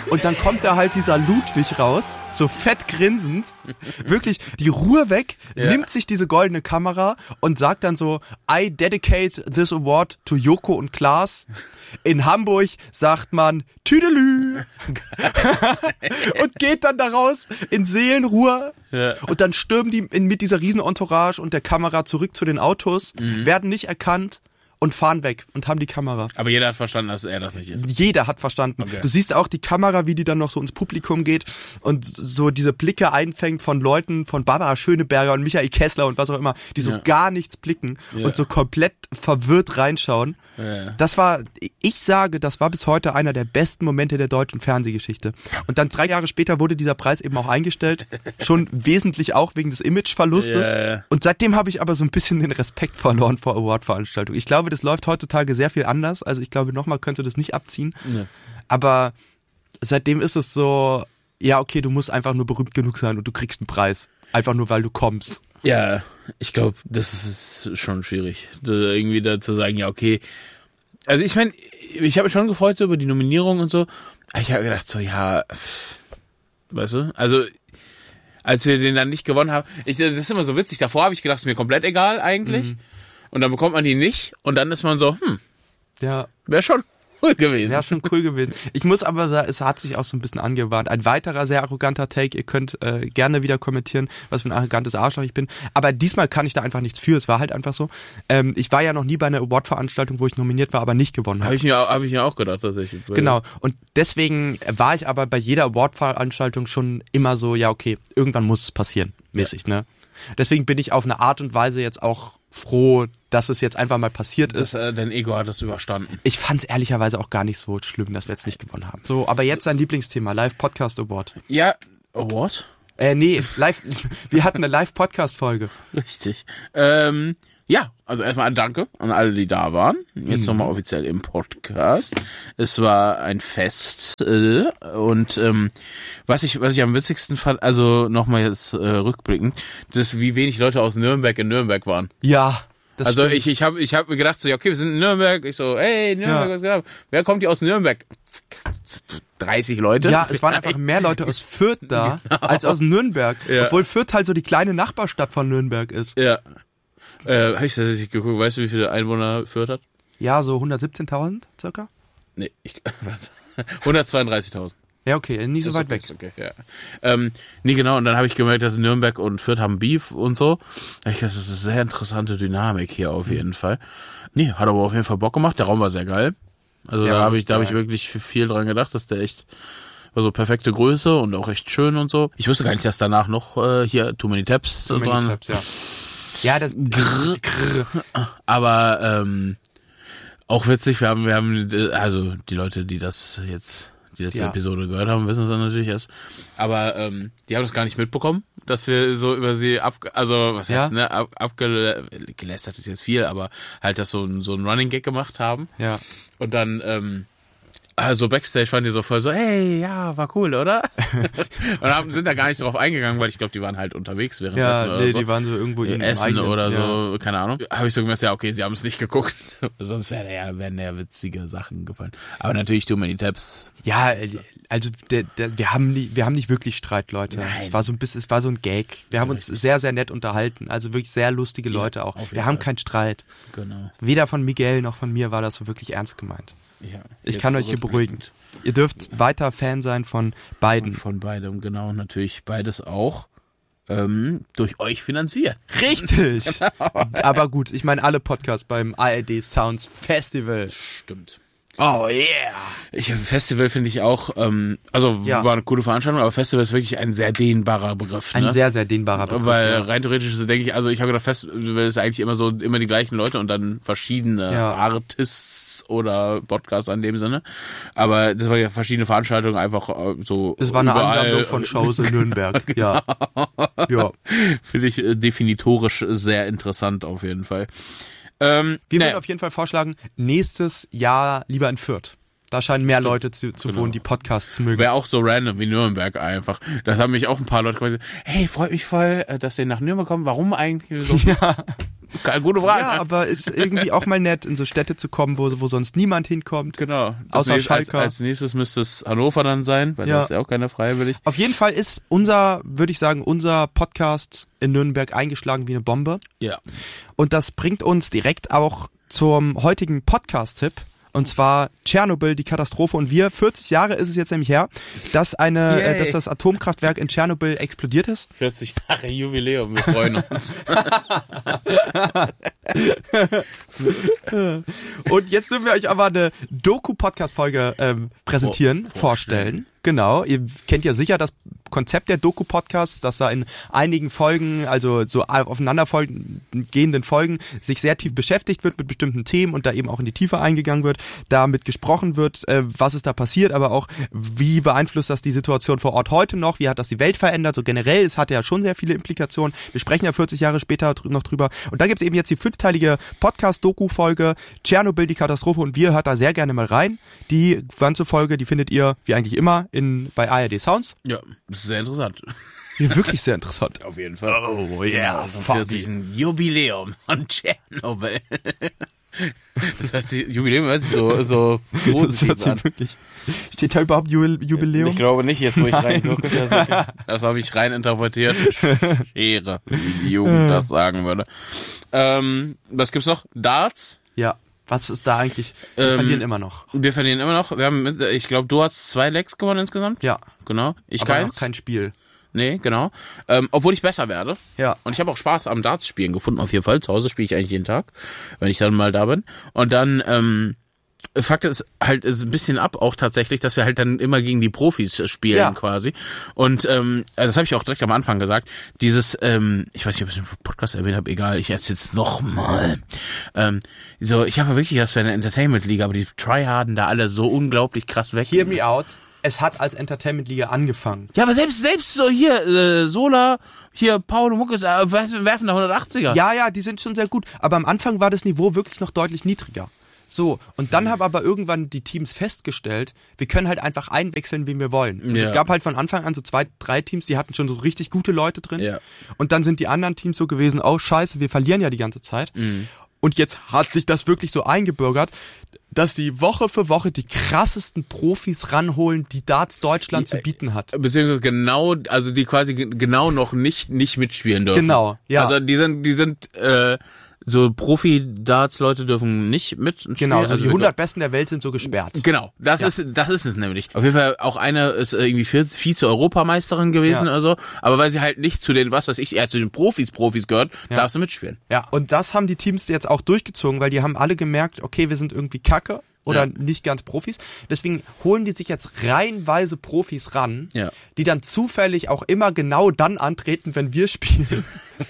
Und dann kommt da halt dieser Ludwig raus, so fett grinsend, wirklich die Ruhe weg, nimmt sich diese goldene Kamera und sagt dann so, I dedicate this award to Joko und Klaas. In Hamburg sagt man Tüdelü und geht dann da raus in Seelenruhe. Ja. Und dann stürmen die mit dieser riesen Entourage und der Kamera zurück zu den Autos, werden nicht erkannt und fahren weg und haben die Kamera. Aber jeder hat verstanden, dass er das nicht ist. Jeder hat verstanden. Okay. Du siehst auch die Kamera, wie die dann noch so ins Publikum geht und so diese Blicke einfängt von Leuten, von Barbara Schöneberger und Michael Kessler und was auch immer, die so gar nichts blicken und so komplett verwirrt reinschauen. Ja. Das war bis heute einer der besten Momente der deutschen Fernsehgeschichte. Und dann 3 Jahre später wurde dieser Preis eben auch eingestellt. Schon wesentlich auch wegen des Imageverlustes. Ja. Und seitdem habe ich aber so ein bisschen den Respekt verloren vor Award-Veranstaltungen. Ich glaube, das läuft heutzutage sehr viel anders. Also ich glaube, nochmal könnte das nicht abziehen. Ja. Aber seitdem ist es so, ja okay, du musst einfach nur berühmt genug sein und du kriegst einen Preis. Einfach nur, weil du kommst. Ja, ich glaube, das ist schon schwierig, irgendwie da zu sagen, ja okay. Also ich meine, ich habe mich schon gefreut so über die Nominierung und so. Aber ich habe gedacht so, ja, weißt du, also als wir den dann nicht gewonnen haben, das ist immer so witzig. Davor habe ich gedacht, ist mir komplett egal eigentlich. Und dann bekommt man die nicht und dann ist man so, ja, wäre schon cool gewesen. Ja, schon cool gewesen. Ich muss aber sagen, es hat sich auch so ein bisschen angebahnt. Ein weiterer sehr arroganter Take. Ihr könnt gerne wieder kommentieren, was für ein arrogantes Arschloch ich bin. Aber diesmal kann ich da einfach nichts für. Es war halt einfach so. Ich war ja noch nie bei einer Award-Veranstaltung, wo ich nominiert war, aber nicht gewonnen habe. Habe ich mir auch gedacht, tatsächlich. Genau. Und deswegen war ich aber bei jeder Award-Veranstaltung schon immer so, ja okay, irgendwann muss es passieren, mäßig, ne? Deswegen bin ich auf eine Art und Weise jetzt auch froh, dass es jetzt einfach mal passiert ist. Dein Ego hat das überstanden. Ich fand es ehrlicherweise auch gar nicht so schlimm, dass wir jetzt nicht gewonnen haben. So, aber jetzt sein Lieblingsthema, Live-Podcast Award. Ja, Award? Nee, wir hatten eine Live-Podcast-Folge. Richtig. Ja, also erstmal ein Danke an alle, die da waren. Jetzt nochmal offiziell im Podcast. Es war ein Fest und was ich am witzigsten fand, also nochmal jetzt rückblickend, das wie wenig Leute aus Nürnberg in Nürnberg waren. Ja. Das also stimmt. ich hab mir gedacht so, ja okay, wir sind in Nürnberg. Ich so, hey Nürnberg, was geht ab? Wer kommt hier aus Nürnberg? 30 Leute. Ja, es waren einfach mehr Leute aus Fürth da als aus Nürnberg, obwohl Fürth halt so die kleine Nachbarstadt von Nürnberg ist. Ja. Hab ich tatsächlich geguckt, weißt du, wie viele Einwohner Fürth hat? Ja, so 117.000 circa? Nee, 132.000. Ja, okay, nicht so weit weg. Okay, ja. Nee, genau, und dann habe ich gemerkt, dass Nürnberg und Fürth haben Beef und so. Ich dachte, das ist eine sehr interessante Dynamik hier auf jeden Fall. Nee, hat aber auf jeden Fall Bock gemacht, der Raum war sehr geil. Also da habe ich wirklich viel dran gedacht, dass der echt war so perfekte Größe und auch echt schön und so. Ich wusste gar nicht, dass danach noch hier Too Many Taps dran. Taps, ja. Ja, das aber auch witzig, wir haben also die Leute, die das jetzt die letzte Episode gehört haben, wissen es dann natürlich erst. Aber die haben das gar nicht mitbekommen, dass wir so über sie abgelästert ist jetzt viel, aber halt das so ein Running Gag gemacht haben. Ja. Und dann also Backstage waren die so voll so, hey, ja, war cool, oder? Und sind da gar nicht drauf eingegangen, weil ich glaube, die waren halt unterwegs währenddessen oder so. Die waren so irgendwo in Essen eigenen, oder so, keine Ahnung. Habe ich so gemerkt, ja, okay, sie haben es nicht geguckt. Sonst wären ja witzige Sachen gefallen. Aber natürlich Too Many Taps. Ja, also wir haben nicht wirklich Streit, Leute. Nein. Es war so ein Gag. Wir haben uns sehr, sehr nett unterhalten. Also wirklich sehr lustige Leute auch. Wir haben keinen Streit. Genau. Weder von Miguel noch von mir war das so wirklich ernst gemeint. Ja, ich kann euch hier beruhigen. Ihr dürft weiter Fan sein von beiden. Von beidem, genau. Natürlich beides auch durch euch finanziert. Richtig. Genau. Aber gut, ich meine alle Podcasts beim ARD Sounds Festival. Stimmt. Oh yeah. Festival finde ich auch, war eine coole Veranstaltung, aber Festival ist wirklich ein sehr dehnbarer Begriff. Ein sehr, sehr dehnbarer Begriff. Weil rein theoretisch so denke ich, also ich habe gedacht, Festival ist eigentlich immer die gleichen Leute und dann verschiedene Artists oder Podcasts in dem Sinne. Aber das war ja verschiedene Veranstaltungen einfach so. Es war eine Ansammlung von Shows in Nürnberg. Genau. Ja. Finde ich definitorisch sehr interessant auf jeden Fall. Wir würden auf jeden Fall vorschlagen, nächstes Jahr lieber in Fürth. Da scheinen mehr Leute zu wohnen, die Podcasts zu mögen. Wäre auch so random wie Nürnberg einfach. Das haben mich auch ein paar Leute gesagt, hey, freut mich voll, dass ihr nach Nürnberg kommen. Warum eigentlich? So? Ja. Keine gute Frage. Ja, aber ist irgendwie auch mal nett, in so Städte zu kommen, wo sonst niemand hinkommt. Genau. Außer Schalke. Als nächstes müsste es Hannover dann sein, weil da ist ja auch keiner freiwillig. Auf jeden Fall ist unser Podcast in Nürnberg eingeschlagen wie eine Bombe. Ja. Und das bringt uns direkt auch zum heutigen Podcast-Tipp. Und zwar Tschernobyl, die Katastrophe. Und 40 Jahre ist es jetzt nämlich her, dass das Atomkraftwerk in Tschernobyl explodiert ist. 40 Jahre Jubiläum, wir freuen uns. Und jetzt dürfen wir euch aber eine Doku-Podcast-Folge vorstellen. Genau, ihr kennt ja sicher das Konzept der Doku-Podcasts, dass da in einigen Folgen, also so aufeinanderfolgenden Folgen, sich sehr tief beschäftigt wird mit bestimmten Themen und da eben auch in die Tiefe eingegangen wird, damit gesprochen wird, was ist da passiert, aber auch, wie beeinflusst das die Situation vor Ort heute noch, wie hat das die Welt verändert, so generell, es hatte ja schon sehr viele Implikationen, wir sprechen ja 40 Jahre später noch drüber und da gibt es eben jetzt die 5-teilige Podcast-Doku-Folge Tschernobyl, die Katastrophe und wir hört da sehr gerne mal rein. Die ganze Folge, die findet ihr, wie eigentlich immer, bei ARD Sounds. Ja, das ist sehr interessant. Ja, wirklich sehr interessant. Auf jeden Fall. Oh ja, also für diesen Jubiläum von Tschernobyl. Das heißt, die Jubiläum hört sich so positiv an. Wirklich. Steht da überhaupt Jubiläum? Ich glaube nicht, jetzt wo ich reingucke. Das habe ich rein interpretiert. Schere, wie die Jugend das sagen würde. Was gibt's noch? Darts? Ja. Was ist da eigentlich? Wir verlieren immer noch. Wir verlieren immer noch. Ich glaube, du hast 2 Legs gewonnen insgesamt. Ja. Genau. Ich aber keins. Noch kein Spiel. Nee, genau. Obwohl ich besser werde. Ja. Und ich habe auch Spaß am Darts-Spielen gefunden, auf jeden Fall. Zu Hause spiele ich eigentlich jeden Tag, wenn ich dann mal da bin. Und dann, Fakt ist halt ist ein bisschen ab auch tatsächlich, dass wir halt dann immer gegen die Profis spielen quasi. Und das habe ich auch direkt am Anfang gesagt. Dieses, ich weiß nicht, ob ich es im Podcast erwähnt habe, egal, ich erzähle jetzt nochmal. Ich habe ja wirklich das für eine Entertainment-Liga, aber die Tryharden da alle so unglaublich krass weg. Hear me out. Es hat als Entertainment-Liga angefangen. Ja, aber selbst so hier, Sola, hier Paul Muckes, werfen da 180er. Ja, die sind schon sehr gut. Aber am Anfang war das Niveau wirklich noch deutlich niedriger. So, und dann haben aber irgendwann die Teams festgestellt, wir können halt einfach einwechseln, wen wir wollen. Und es gab halt von Anfang an so 2, 3 Teams, die hatten schon so richtig gute Leute drin. Ja. Und dann sind die anderen Teams so gewesen, oh scheiße, wir verlieren ja die ganze Zeit. Mhm. Und jetzt hat sich das wirklich so eingebürgert, dass die Woche für Woche die krassesten Profis ranholen, die Darts Deutschland zu bieten hat. Beziehungsweise also die quasi genau noch nicht mitspielen dürfen. Genau, ja. Also die sind so Profi-Darts-Leute dürfen nicht mitspielen. Genau, also die 100 Besten der Welt sind so gesperrt. Genau, das ist es nämlich. Auf jeden Fall auch eine ist irgendwie Vize-Europameisterin gewesen oder so, aber weil sie halt nicht zu den, zu den Profis gehört, darf sie mitspielen. Ja, und das haben die Teams jetzt auch durchgezogen, weil die haben alle gemerkt, okay, wir sind irgendwie kacke. Oder nicht ganz Profis. Deswegen holen die sich jetzt reihenweise Profis ran, die dann zufällig auch immer genau dann antreten, wenn wir spielen.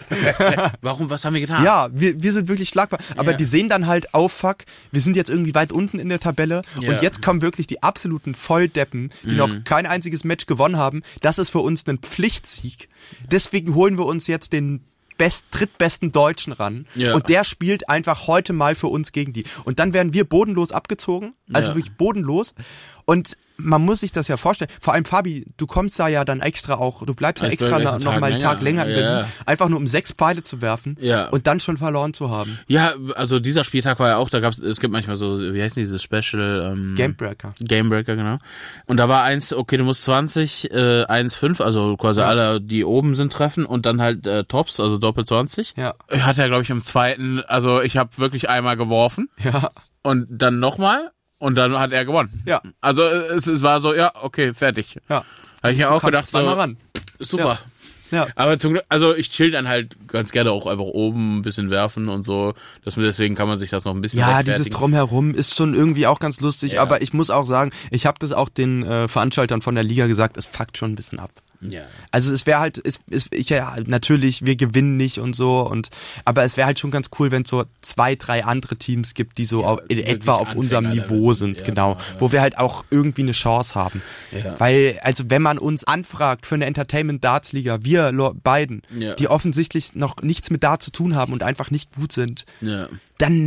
Warum? Was haben wir getan? Ja, wir sind wirklich schlagbar. Aber die sehen dann halt, oh fuck, wir sind jetzt irgendwie weit unten in der Tabelle und jetzt kommen wirklich die absoluten Volldeppen, die noch kein einziges Match gewonnen haben. Das ist für uns ein Pflichtsieg. Deswegen holen wir uns jetzt den drittbesten Deutschen ran und der spielt einfach heute mal für uns gegen die. Und dann werden wir bodenlos abgezogen, also wirklich bodenlos. Und man muss sich das ja vorstellen. Vor allem, Fabi, du kommst da ja dann extra auch, du bleibst ja extra noch mal einen Tag länger in Berlin, einfach nur um 6 Pfeile zu werfen und dann schon verloren zu haben. Ja, also dieser Spieltag war ja auch, es gibt manchmal so, wie heißt dieses Special? Gamebreaker, genau. Und da war eins, okay, du musst 20, 1,5, also quasi alle, die oben sind, treffen und dann halt Tops, also Doppel 20. Ja. Hat er, glaube ich, im zweiten, also ich habe wirklich einmal geworfen. Ja. Und dann nochmal. Und dann hat er gewonnen. Ja. Also es war so, ja, okay, fertig. Ja. Habe ich mir auch gedacht, so, ran. Super. Ja. Aber zum Glück, also ich chill dann halt ganz gerne auch einfach oben ein bisschen werfen und so. Deswegen kann man sich das noch ein bisschen dieses Drumherum ist schon irgendwie auch ganz lustig. Aber ich muss auch sagen, ich habe das auch den Veranstaltern von der Liga gesagt, es fuckt schon ein bisschen ab. Ja. Also es wäre halt, natürlich, wir gewinnen nicht und so, aber es wäre halt schon ganz cool, wenn es so 2, 3 andere Teams gibt, die so etwa auf unserem Niveau sind, genau, wo wir halt auch irgendwie eine Chance haben. Ja. Weil, also wenn man uns anfragt für eine Entertainment-Darts-Liga, wir beiden, die offensichtlich noch nichts mit Darts zu tun haben und einfach nicht gut sind, dann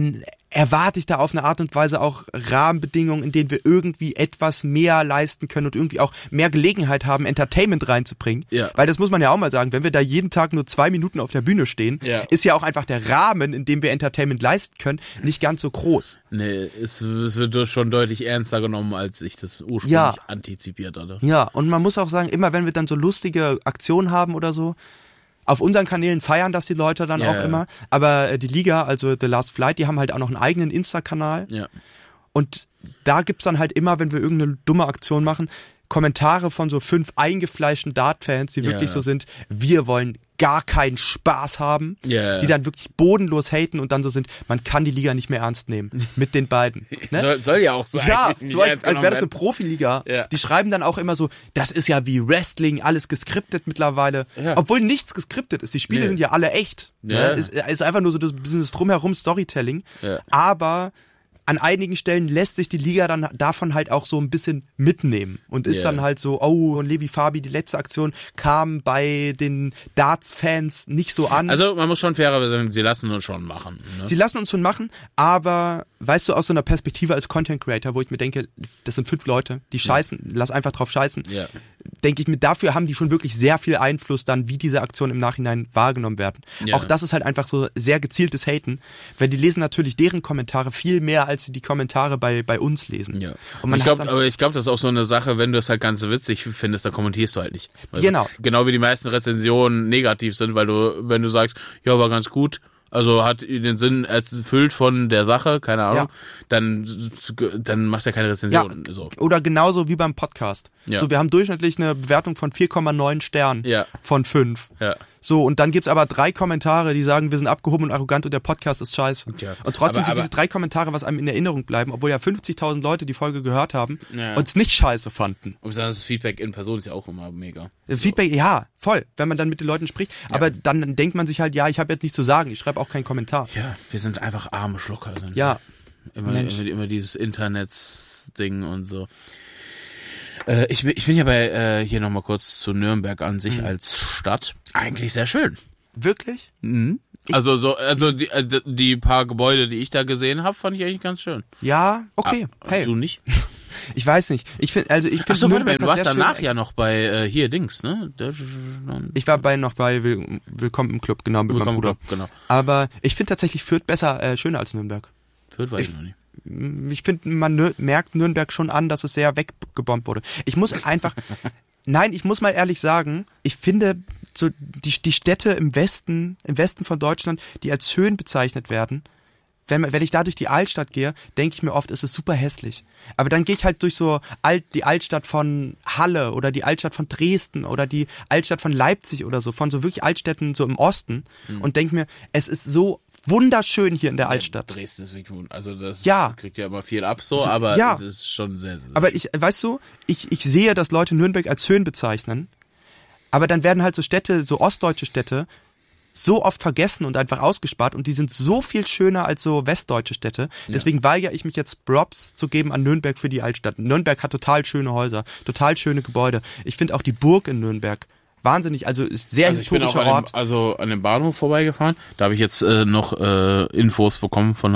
erwarte ich da auf eine Art und Weise auch Rahmenbedingungen, in denen wir irgendwie etwas mehr leisten können und irgendwie auch mehr Gelegenheit haben, Entertainment reinzubringen. Ja. Weil das muss man ja auch mal sagen, wenn wir da jeden Tag nur 2 Minuten auf der Bühne stehen, ist ja auch einfach der Rahmen, in dem wir Entertainment leisten können, nicht ganz so groß. Nee, es wird schon deutlich ernster genommen, als ich das ursprünglich antizipiert hatte. Ja, und man muss auch sagen, immer wenn wir dann so lustige Aktionen haben oder so, auf unseren Kanälen feiern das die Leute dann auch immer. Aber die Liga, also The Last Flight, die haben halt auch noch einen eigenen Insta-Kanal. Ja. Und da gibt's dann halt immer, wenn wir irgendeine dumme Aktion machen, Kommentare von so 5 eingefleischten Dart-Fans, die wirklich so sind, wir wollen gar keinen Spaß haben, die dann wirklich bodenlos haten und dann so sind, man kann die Liga nicht mehr ernst nehmen mit den beiden. Ne? Soll ja auch sein. Ja, so als wäre das eine Profiliga. Ja. Die schreiben dann auch immer so, das ist ja wie Wrestling, alles geskriptet mittlerweile. Ja. Obwohl nichts geskriptet ist. Die Spiele sind ja alle echt. Ja. Ne? Ist einfach nur so das Business drumherum Storytelling. Ja. Aber an einigen Stellen lässt sich die Liga dann davon halt auch so ein bisschen mitnehmen und ist dann halt so, und Levi Fabi, die letzte Aktion kam bei den Darts-Fans nicht so an. Also man muss schon fairer sagen, sie lassen uns schon machen. Ne? Sie lassen uns schon machen, aber weißt du, aus so einer Perspektive als Content Creator, wo ich mir denke, das sind 5 Leute, die scheißen, lass einfach drauf scheißen, denke ich mir, dafür haben die schon wirklich sehr viel Einfluss dann, wie diese Aktionen im Nachhinein wahrgenommen werden. Ja. Auch das ist halt einfach so sehr gezieltes Haten, weil die lesen natürlich deren Kommentare viel mehr, als sie die Kommentare bei uns lesen. Ja. Und ich glaube, das ist auch so eine Sache, wenn du es halt ganz witzig findest, dann kommentierst du halt nicht. Also, genau wie die meisten Rezensionen negativ sind, weil wenn du sagst, ja, war ganz gut, also hat den Sinn erfüllt von der Sache, keine Ahnung, dann machst du ja keine Rezension. Ja, so. Oder genauso wie beim Podcast. Ja. So, wir haben durchschnittlich eine Bewertung von 4,9 Sternen von 5. Ja. So, und dann gibt's aber 3 Kommentare, die sagen, wir sind abgehoben und arrogant und der Podcast ist scheiße. Ja. Und trotzdem sind diese 3 Kommentare, was einem in Erinnerung bleiben, obwohl ja 50.000 Leute die Folge gehört haben und es nicht scheiße fanden. Und das Feedback in Person ist ja auch immer mega. Feedback, ja, voll, wenn man dann mit den Leuten spricht. Ja. Aber dann denkt man sich halt, ich habe jetzt nichts zu sagen, ich schreibe auch keinen Kommentar. Ja, wir sind einfach arme Schlucker. Immer dieses Internetsding und so. Ich bin ja bei, hier nochmal kurz zu Nürnberg an sich als Stadt. Eigentlich sehr schön. Wirklich? Mhm. Also die paar Gebäude, die ich da gesehen habe, fand ich eigentlich ganz schön. Ja, okay. Hey. Du nicht? Ich weiß nicht. Ich finde Achso, warte mal, du warst danach ja noch bei hier Dings, ne? Ich war noch bei Willkommen im Club, genau, mit meinem Bruder. Genau. Aber ich finde tatsächlich Fürth schöner als Nürnberg. Fürth weiß ich noch nicht. Ich finde, man merkt Nürnberg schon an, dass es sehr weggebombt wurde. Ich muss mal ehrlich sagen, ich finde so die Städte im Westen von Deutschland, die als schön bezeichnet werden, wenn ich da durch die Altstadt gehe, denke ich mir oft, es ist super hässlich. Aber dann gehe ich halt durch so die Altstadt von Halle oder die Altstadt von Dresden oder die Altstadt von Leipzig oder so, von so wirklich Altstädten so im Osten und denke mir, es ist so wunderschön hier in der Altstadt. Dresden ist wirklich wunderschön. Also das kriegt ja immer viel ab so, aber das ist schon sehr, sehr aber ich sehe, dass Leute Nürnberg als schön bezeichnen, aber dann werden halt so Städte, so ostdeutsche Städte, so oft vergessen und einfach ausgespart und die sind so viel schöner als so westdeutsche Städte. Deswegen weigere ich mich jetzt Props zu geben an Nürnberg für die Altstadt. Nürnberg hat total schöne Häuser, total schöne Gebäude. Ich finde auch die Burg in Nürnberg wahnsinnig, also ist sehr historischer Ort. An dem Bahnhof vorbeigefahren, da habe ich jetzt noch Infos bekommen von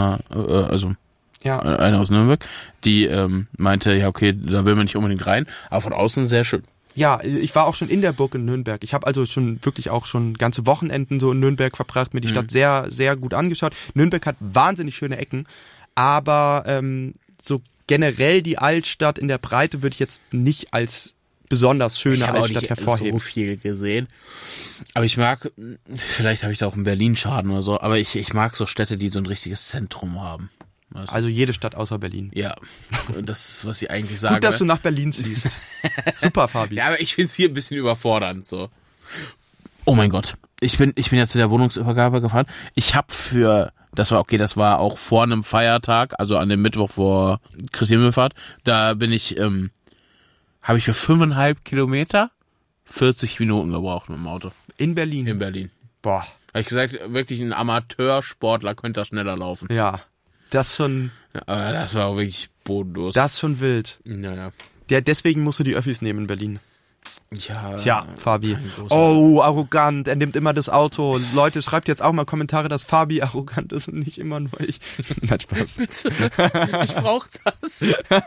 einer aus Nürnberg, die meinte, ja okay, da will man nicht unbedingt rein, aber von außen sehr schön. Ja, ich war auch schon in der Burg in Nürnberg. Ich habe also schon wirklich auch schon ganze Wochenenden so in Nürnberg verbracht, mir die Stadt sehr, sehr gut angeschaut. Nürnberg hat wahnsinnig schöne Ecken, aber so generell die Altstadt in der Breite würde ich jetzt nicht als besonders schöne Altstadt hervorheben. Ich habe so viel gesehen. Aber ich mag, vielleicht habe ich da auch einen Berlin-Schaden oder so, aber ich mag so Städte, die so ein richtiges Zentrum haben. Also jede Stadt außer Berlin. Ja, das ist, was ich eigentlich sage. Gut, dass du nach Berlin ziehst. Super, Fabi. Ja, aber ich finde es hier ein bisschen überfordernd. So. Oh mein Gott. Ich bin ja zu der Wohnungsübergabe gefahren. Ich habe das war auch vor einem Feiertag, also an dem Mittwoch vor Christi Himmelfahrt, da bin ich, habe ich für 5,5 Kilometer 40 Minuten gebraucht mit dem Auto. In Berlin? In Berlin. Boah. Habe ich gesagt, wirklich ein Amateursportler könnte da schneller laufen. Ja. Das schon. Ja, aber das war auch wirklich bodenlos. Das schon wild. Naja. Deswegen musst du die Öffis nehmen in Berlin. Ja. Tja, Fabi. Oh, arrogant. Er nimmt immer das Auto. Leute, schreibt jetzt auch mal Kommentare, dass Fabi arrogant ist und nicht immer nur ich. Nein, Spaß. Bitte. Ich brauch das.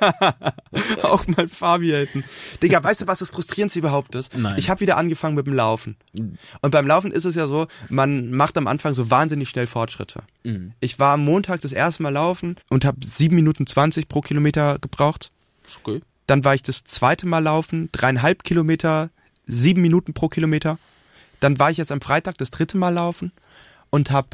Auch mal Fabi halten. Digga, weißt du, was das Frustrierendste überhaupt ist? Nein. Ich habe wieder angefangen mit dem Laufen. Und beim Laufen ist es ja so, man macht am Anfang so wahnsinnig schnell Fortschritte. Mhm. Ich war am Montag das erste Mal laufen und habe 7 Minuten 20 pro Kilometer gebraucht. Okay. Dann war ich das zweite Mal laufen, 3,5 Kilometer, 7 Minuten pro Kilometer. Dann war ich jetzt am Freitag das dritte Mal laufen und habe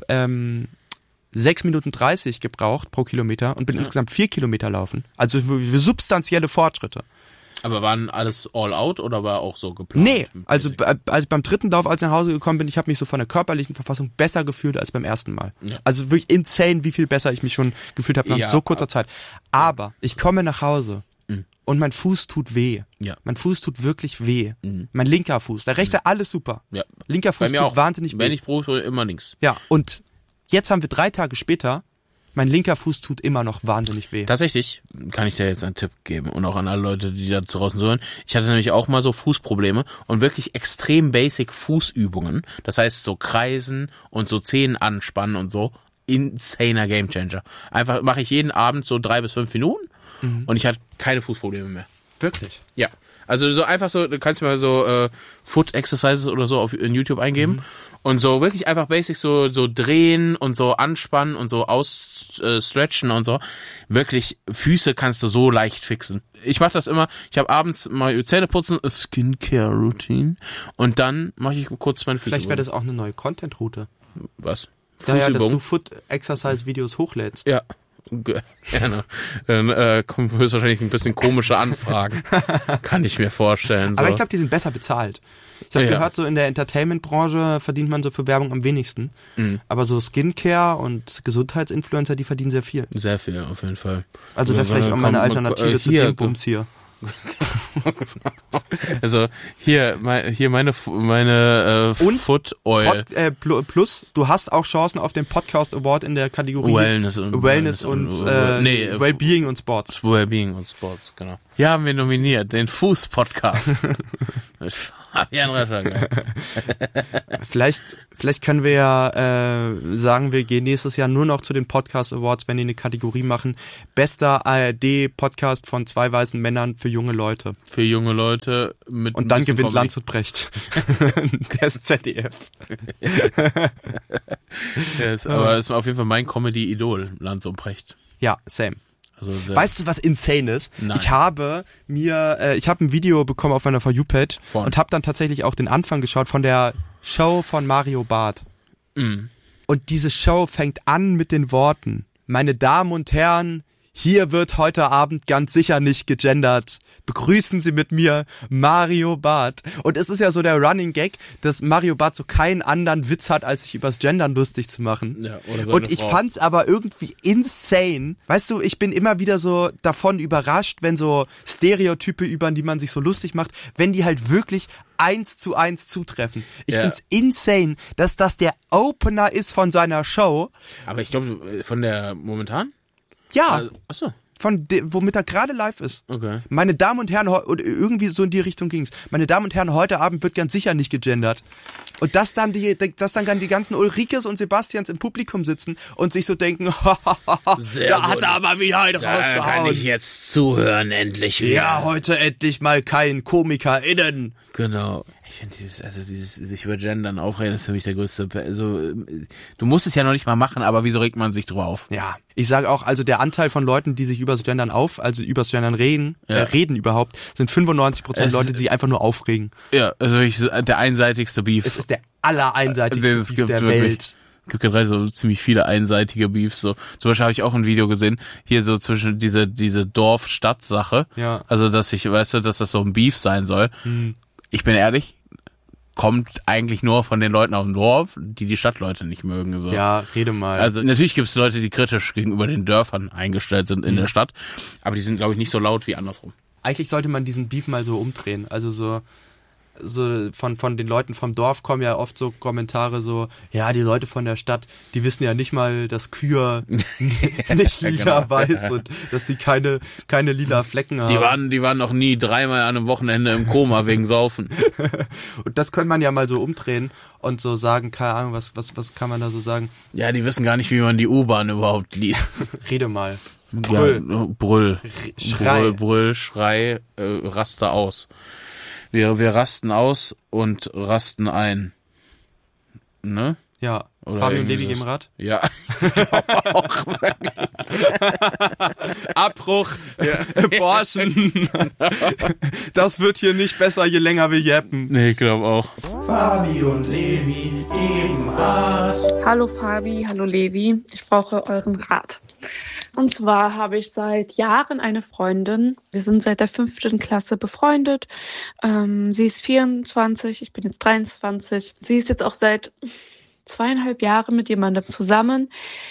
6 Minuten 30 gebraucht pro Kilometer und bin insgesamt 4 Kilometer laufen. Also für substanzielle Fortschritte. Aber waren alles all out oder war auch so geplant? Nee, also als beim dritten Lauf, als ich nach Hause gekommen bin, ich habe mich so von der körperlichen Verfassung besser gefühlt als beim ersten Mal. Ja. Also wirklich insane, wie viel besser ich mich schon gefühlt habe nach so kurzer Zeit. Aber ich komme nach Hause und mein Fuß tut weh. Ja. Mein Fuß tut wirklich weh. Mhm. Mein linker Fuß. Der rechte, alles super. Ja. Linker Fuß tut auch wahnsinnig weh. Wenn ich brauche, immer links. Ja, und jetzt haben wir 3 Tage später, mein linker Fuß tut immer noch wahnsinnig weh. Tatsächlich kann ich dir jetzt einen Tipp geben und auch an alle Leute, die da draußen zuhören. Ich hatte nämlich auch mal so Fußprobleme und wirklich extrem basic Fußübungen. Das heißt so Kreisen und so Zehen anspannen und so. Insaner Gamechanger. Einfach mache ich jeden Abend so 3 bis 5 Minuten und ich hatte keine Fußprobleme mehr. Wirklich? Ja. Also so einfach so, du kannst mal so Foot Exercises oder so in YouTube eingeben und so wirklich einfach basic so drehen und so anspannen und so ausstretchen und so. Wirklich, Füße kannst du so leicht fixen. Ich mache das immer, ich habe abends mal Zähne putzen, Skincare Routine und dann mache ich kurz meine Füße. Vielleicht wäre das auch eine neue Content-Route. Was? Ja, dass du Foot-Exercise-Videos hochlädst. Ja. Gerne. Dann kommen höchstwahrscheinlich ein bisschen komische Anfragen. Kann ich mir vorstellen. So. Aber ich glaube, die sind besser bezahlt. Ich habe gehört, so in der Entertainment-Branche verdient man so für Werbung am wenigsten. Mhm. Aber so Skincare und Gesundheitsinfluencer, die verdienen sehr viel. Sehr viel, auf jeden Fall. Also wäre vielleicht auch mal eine Alternative zu dem Bums hier. Also hier meine Foot Oil. Plus, du hast auch Chancen auf den Podcast Award in der Kategorie Wellness und Wellbeing und Sports. Wellbeing und Sports, genau. Hier haben wir nominiert den Fuß-Podcast. Fabian Rascher. Vielleicht können wir ja sagen, wir gehen nächstes Jahr nur noch zu den Podcast Awards, wenn die eine Kategorie machen. Bester ARD-Podcast von 2 weißen Männern für junge Leute. Für junge Leute mit und dann gewinnt Lanz und Precht. Der ist ZDF. Aber ist auf jeden Fall mein Comedy-Idol, Lanz und Precht. Ja, same. Also weißt du, was insane ist? Nein. Ich habe ein Video bekommen auf meiner For You-Page und habe dann tatsächlich auch den Anfang geschaut von der Show von Mario Barth. Mm. Und diese Show fängt an mit den Worten: Meine Damen und Herren, hier wird heute Abend ganz sicher nicht gegendert. Begrüßen Sie mit mir Mario Barth. Und es ist ja so der Running Gag, dass Mario Barth so keinen anderen Witz hat, als sich übers Gendern lustig zu machen. Ja, oder so. Und ich fand's aber irgendwie insane. Weißt du, ich bin immer wieder so davon überrascht, wenn so Stereotype, über die man sich so lustig macht, wenn die halt wirklich 1:1 zutreffen. Ich find's insane, dass das der Opener ist von seiner Show. Aber ich glaube, von der momentan? Ja. Achso. Womit er gerade live ist. Okay. Meine Damen und Herren, oder irgendwie so in die Richtung ging's. Meine Damen und Herren, heute Abend wird ganz sicher nicht gegendert. Und dass dann die ganzen Ulrikes und Sebastians im Publikum sitzen und sich so denken, da hat er aber wieder einen rausgehauen. Da kann ich jetzt zuhören, endlich wieder. Ja, heute endlich mal kein KomikerInnen. Genau. Ich finde dieses sich über Gendern aufregen, ist für mich der größte, also, du musst es ja noch nicht mal machen, aber wieso regt man sich drüber auf? Ja. Ich sage auch, also der Anteil von Leuten, die sich übers Gendern übers Gendern reden überhaupt, sind 95% Leute, die sich einfach nur aufregen. Ja, also der einseitigste Beef. Es ist der allereinseitigste Beef der Welt. Es gibt gerade so ziemlich viele einseitige Beefs, so. Zum Beispiel habe ich auch ein Video gesehen, hier so zwischen diese Dorf-Stadt-Sache. Ja. Also, dass dass das so ein Beef sein soll. Hm. Ich bin ehrlich, kommt eigentlich nur von den Leuten auf dem Dorf, die Stadtleute nicht mögen. So. Ja, rede mal. Also natürlich gibt es Leute, die kritisch gegenüber den Dörfern eingestellt sind in der Stadt, aber die sind, glaube ich, nicht so laut wie andersrum. Eigentlich sollte man diesen Beef mal so umdrehen. Also so, so von den Leuten vom Dorf kommen ja oft so Kommentare so, ja, die Leute von der Stadt, die wissen ja nicht mal, dass Kühe nicht lila weiß und dass die keine lila Flecken haben. Die waren noch nie 3-mal an einem Wochenende im Koma wegen Saufen. Und das könnte man ja mal so umdrehen und so sagen, keine Ahnung, was kann man da so sagen? Ja, die wissen gar nicht, wie man die U-Bahn überhaupt liest. Rede mal. Brüll. Ja, Brüll. Schrei. Brüll, Schrei, raste aus. Wir rasten aus und rasten ein. Ne? Ja. Oder Fabi und Levi geben Rat? Ja. Auch. Abbruch. Ja. Borschen. Das wird hier nicht besser, je länger wir jappen. Nee, ich glaube auch. Fabi und Levi geben Rat. Hallo Fabi, hallo Levi. Ich brauche euren Rat. Und zwar habe ich seit Jahren eine Freundin. Wir sind seit der 5. Klasse befreundet. Sie ist 24, ich bin jetzt 23. Sie ist jetzt auch seit 2,5 Jahren mit jemandem zusammen,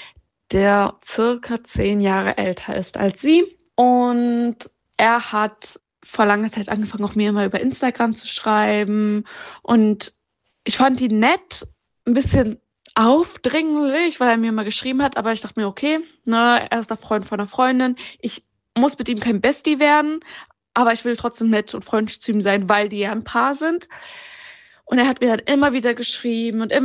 der circa 10 Jahre älter ist als sie. Und er hat vor langer Zeit angefangen, auch mir immer über Instagram zu schreiben. Und ich fand ihn nett, ein bisschen aufdringlich, weil er mir mal geschrieben hat, aber ich dachte mir, okay, ne, er ist der Freund von einer Freundin, ich muss mit ihm kein Bestie werden, aber ich will trotzdem nett und freundlich zu ihm sein, weil die ja ein Paar sind. Und er hat mir dann immer wieder geschrieben und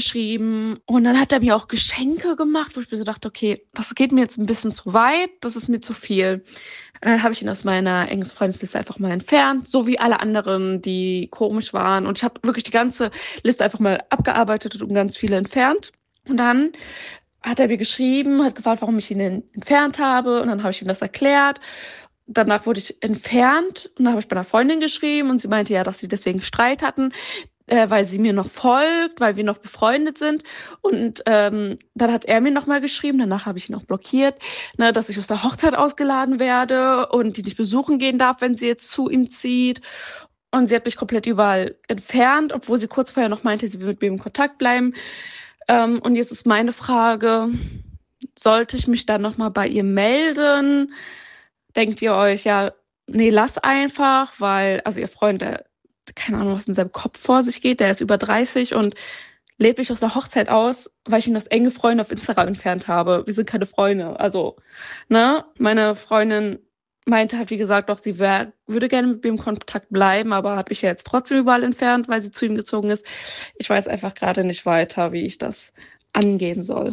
dann hat er mir auch Geschenke gemacht, wo ich mir so dachte, okay, das geht mir jetzt ein bisschen zu weit, das ist mir zu viel. Und dann habe ich ihn aus meiner engen Freundesliste einfach mal entfernt, so wie alle anderen, die komisch waren. Und ich habe wirklich die ganze Liste einfach mal abgearbeitet und ganz viele entfernt. Und dann hat er mir geschrieben, hat gefragt, warum ich ihn entfernt habe. Und dann habe ich ihm das erklärt. Danach wurde ich entfernt und dann habe ich bei einer Freundin geschrieben und sie meinte ja, dass sie deswegen Streit hatten, weil sie mir noch folgt, weil wir noch befreundet sind. Und dann hat er mir nochmal geschrieben, danach habe ich ihn auch blockiert, ne, dass ich aus der Hochzeit ausgeladen werde und die nicht besuchen gehen darf, wenn sie jetzt zu ihm zieht. Und sie hat mich komplett überall entfernt, obwohl sie kurz vorher noch meinte, sie will mit mir in Kontakt bleiben. Und jetzt ist meine Frage, sollte ich mich dann nochmal bei ihr melden? Denkt ihr euch, ja, nee, lass einfach, weil, also ihr Freund, der, keine Ahnung, was in seinem Kopf vor sich geht, der ist über 30 und lädt mich aus der Hochzeit aus, weil ich ihn als enge Freunde auf Instagram entfernt habe. Wir sind keine Freunde, also, ne, meine Freundin meinte halt, wie gesagt, doch, sie würde gerne mit mir im Kontakt bleiben, aber hat mich ja jetzt trotzdem überall entfernt, weil sie zu ihm gezogen ist. Ich weiß einfach gerade nicht weiter, wie ich das angehen soll.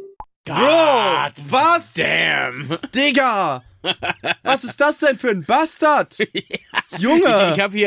Bro, was? Damn. Digga! Was ist das denn für ein Bastard? Junge! Ich habe hier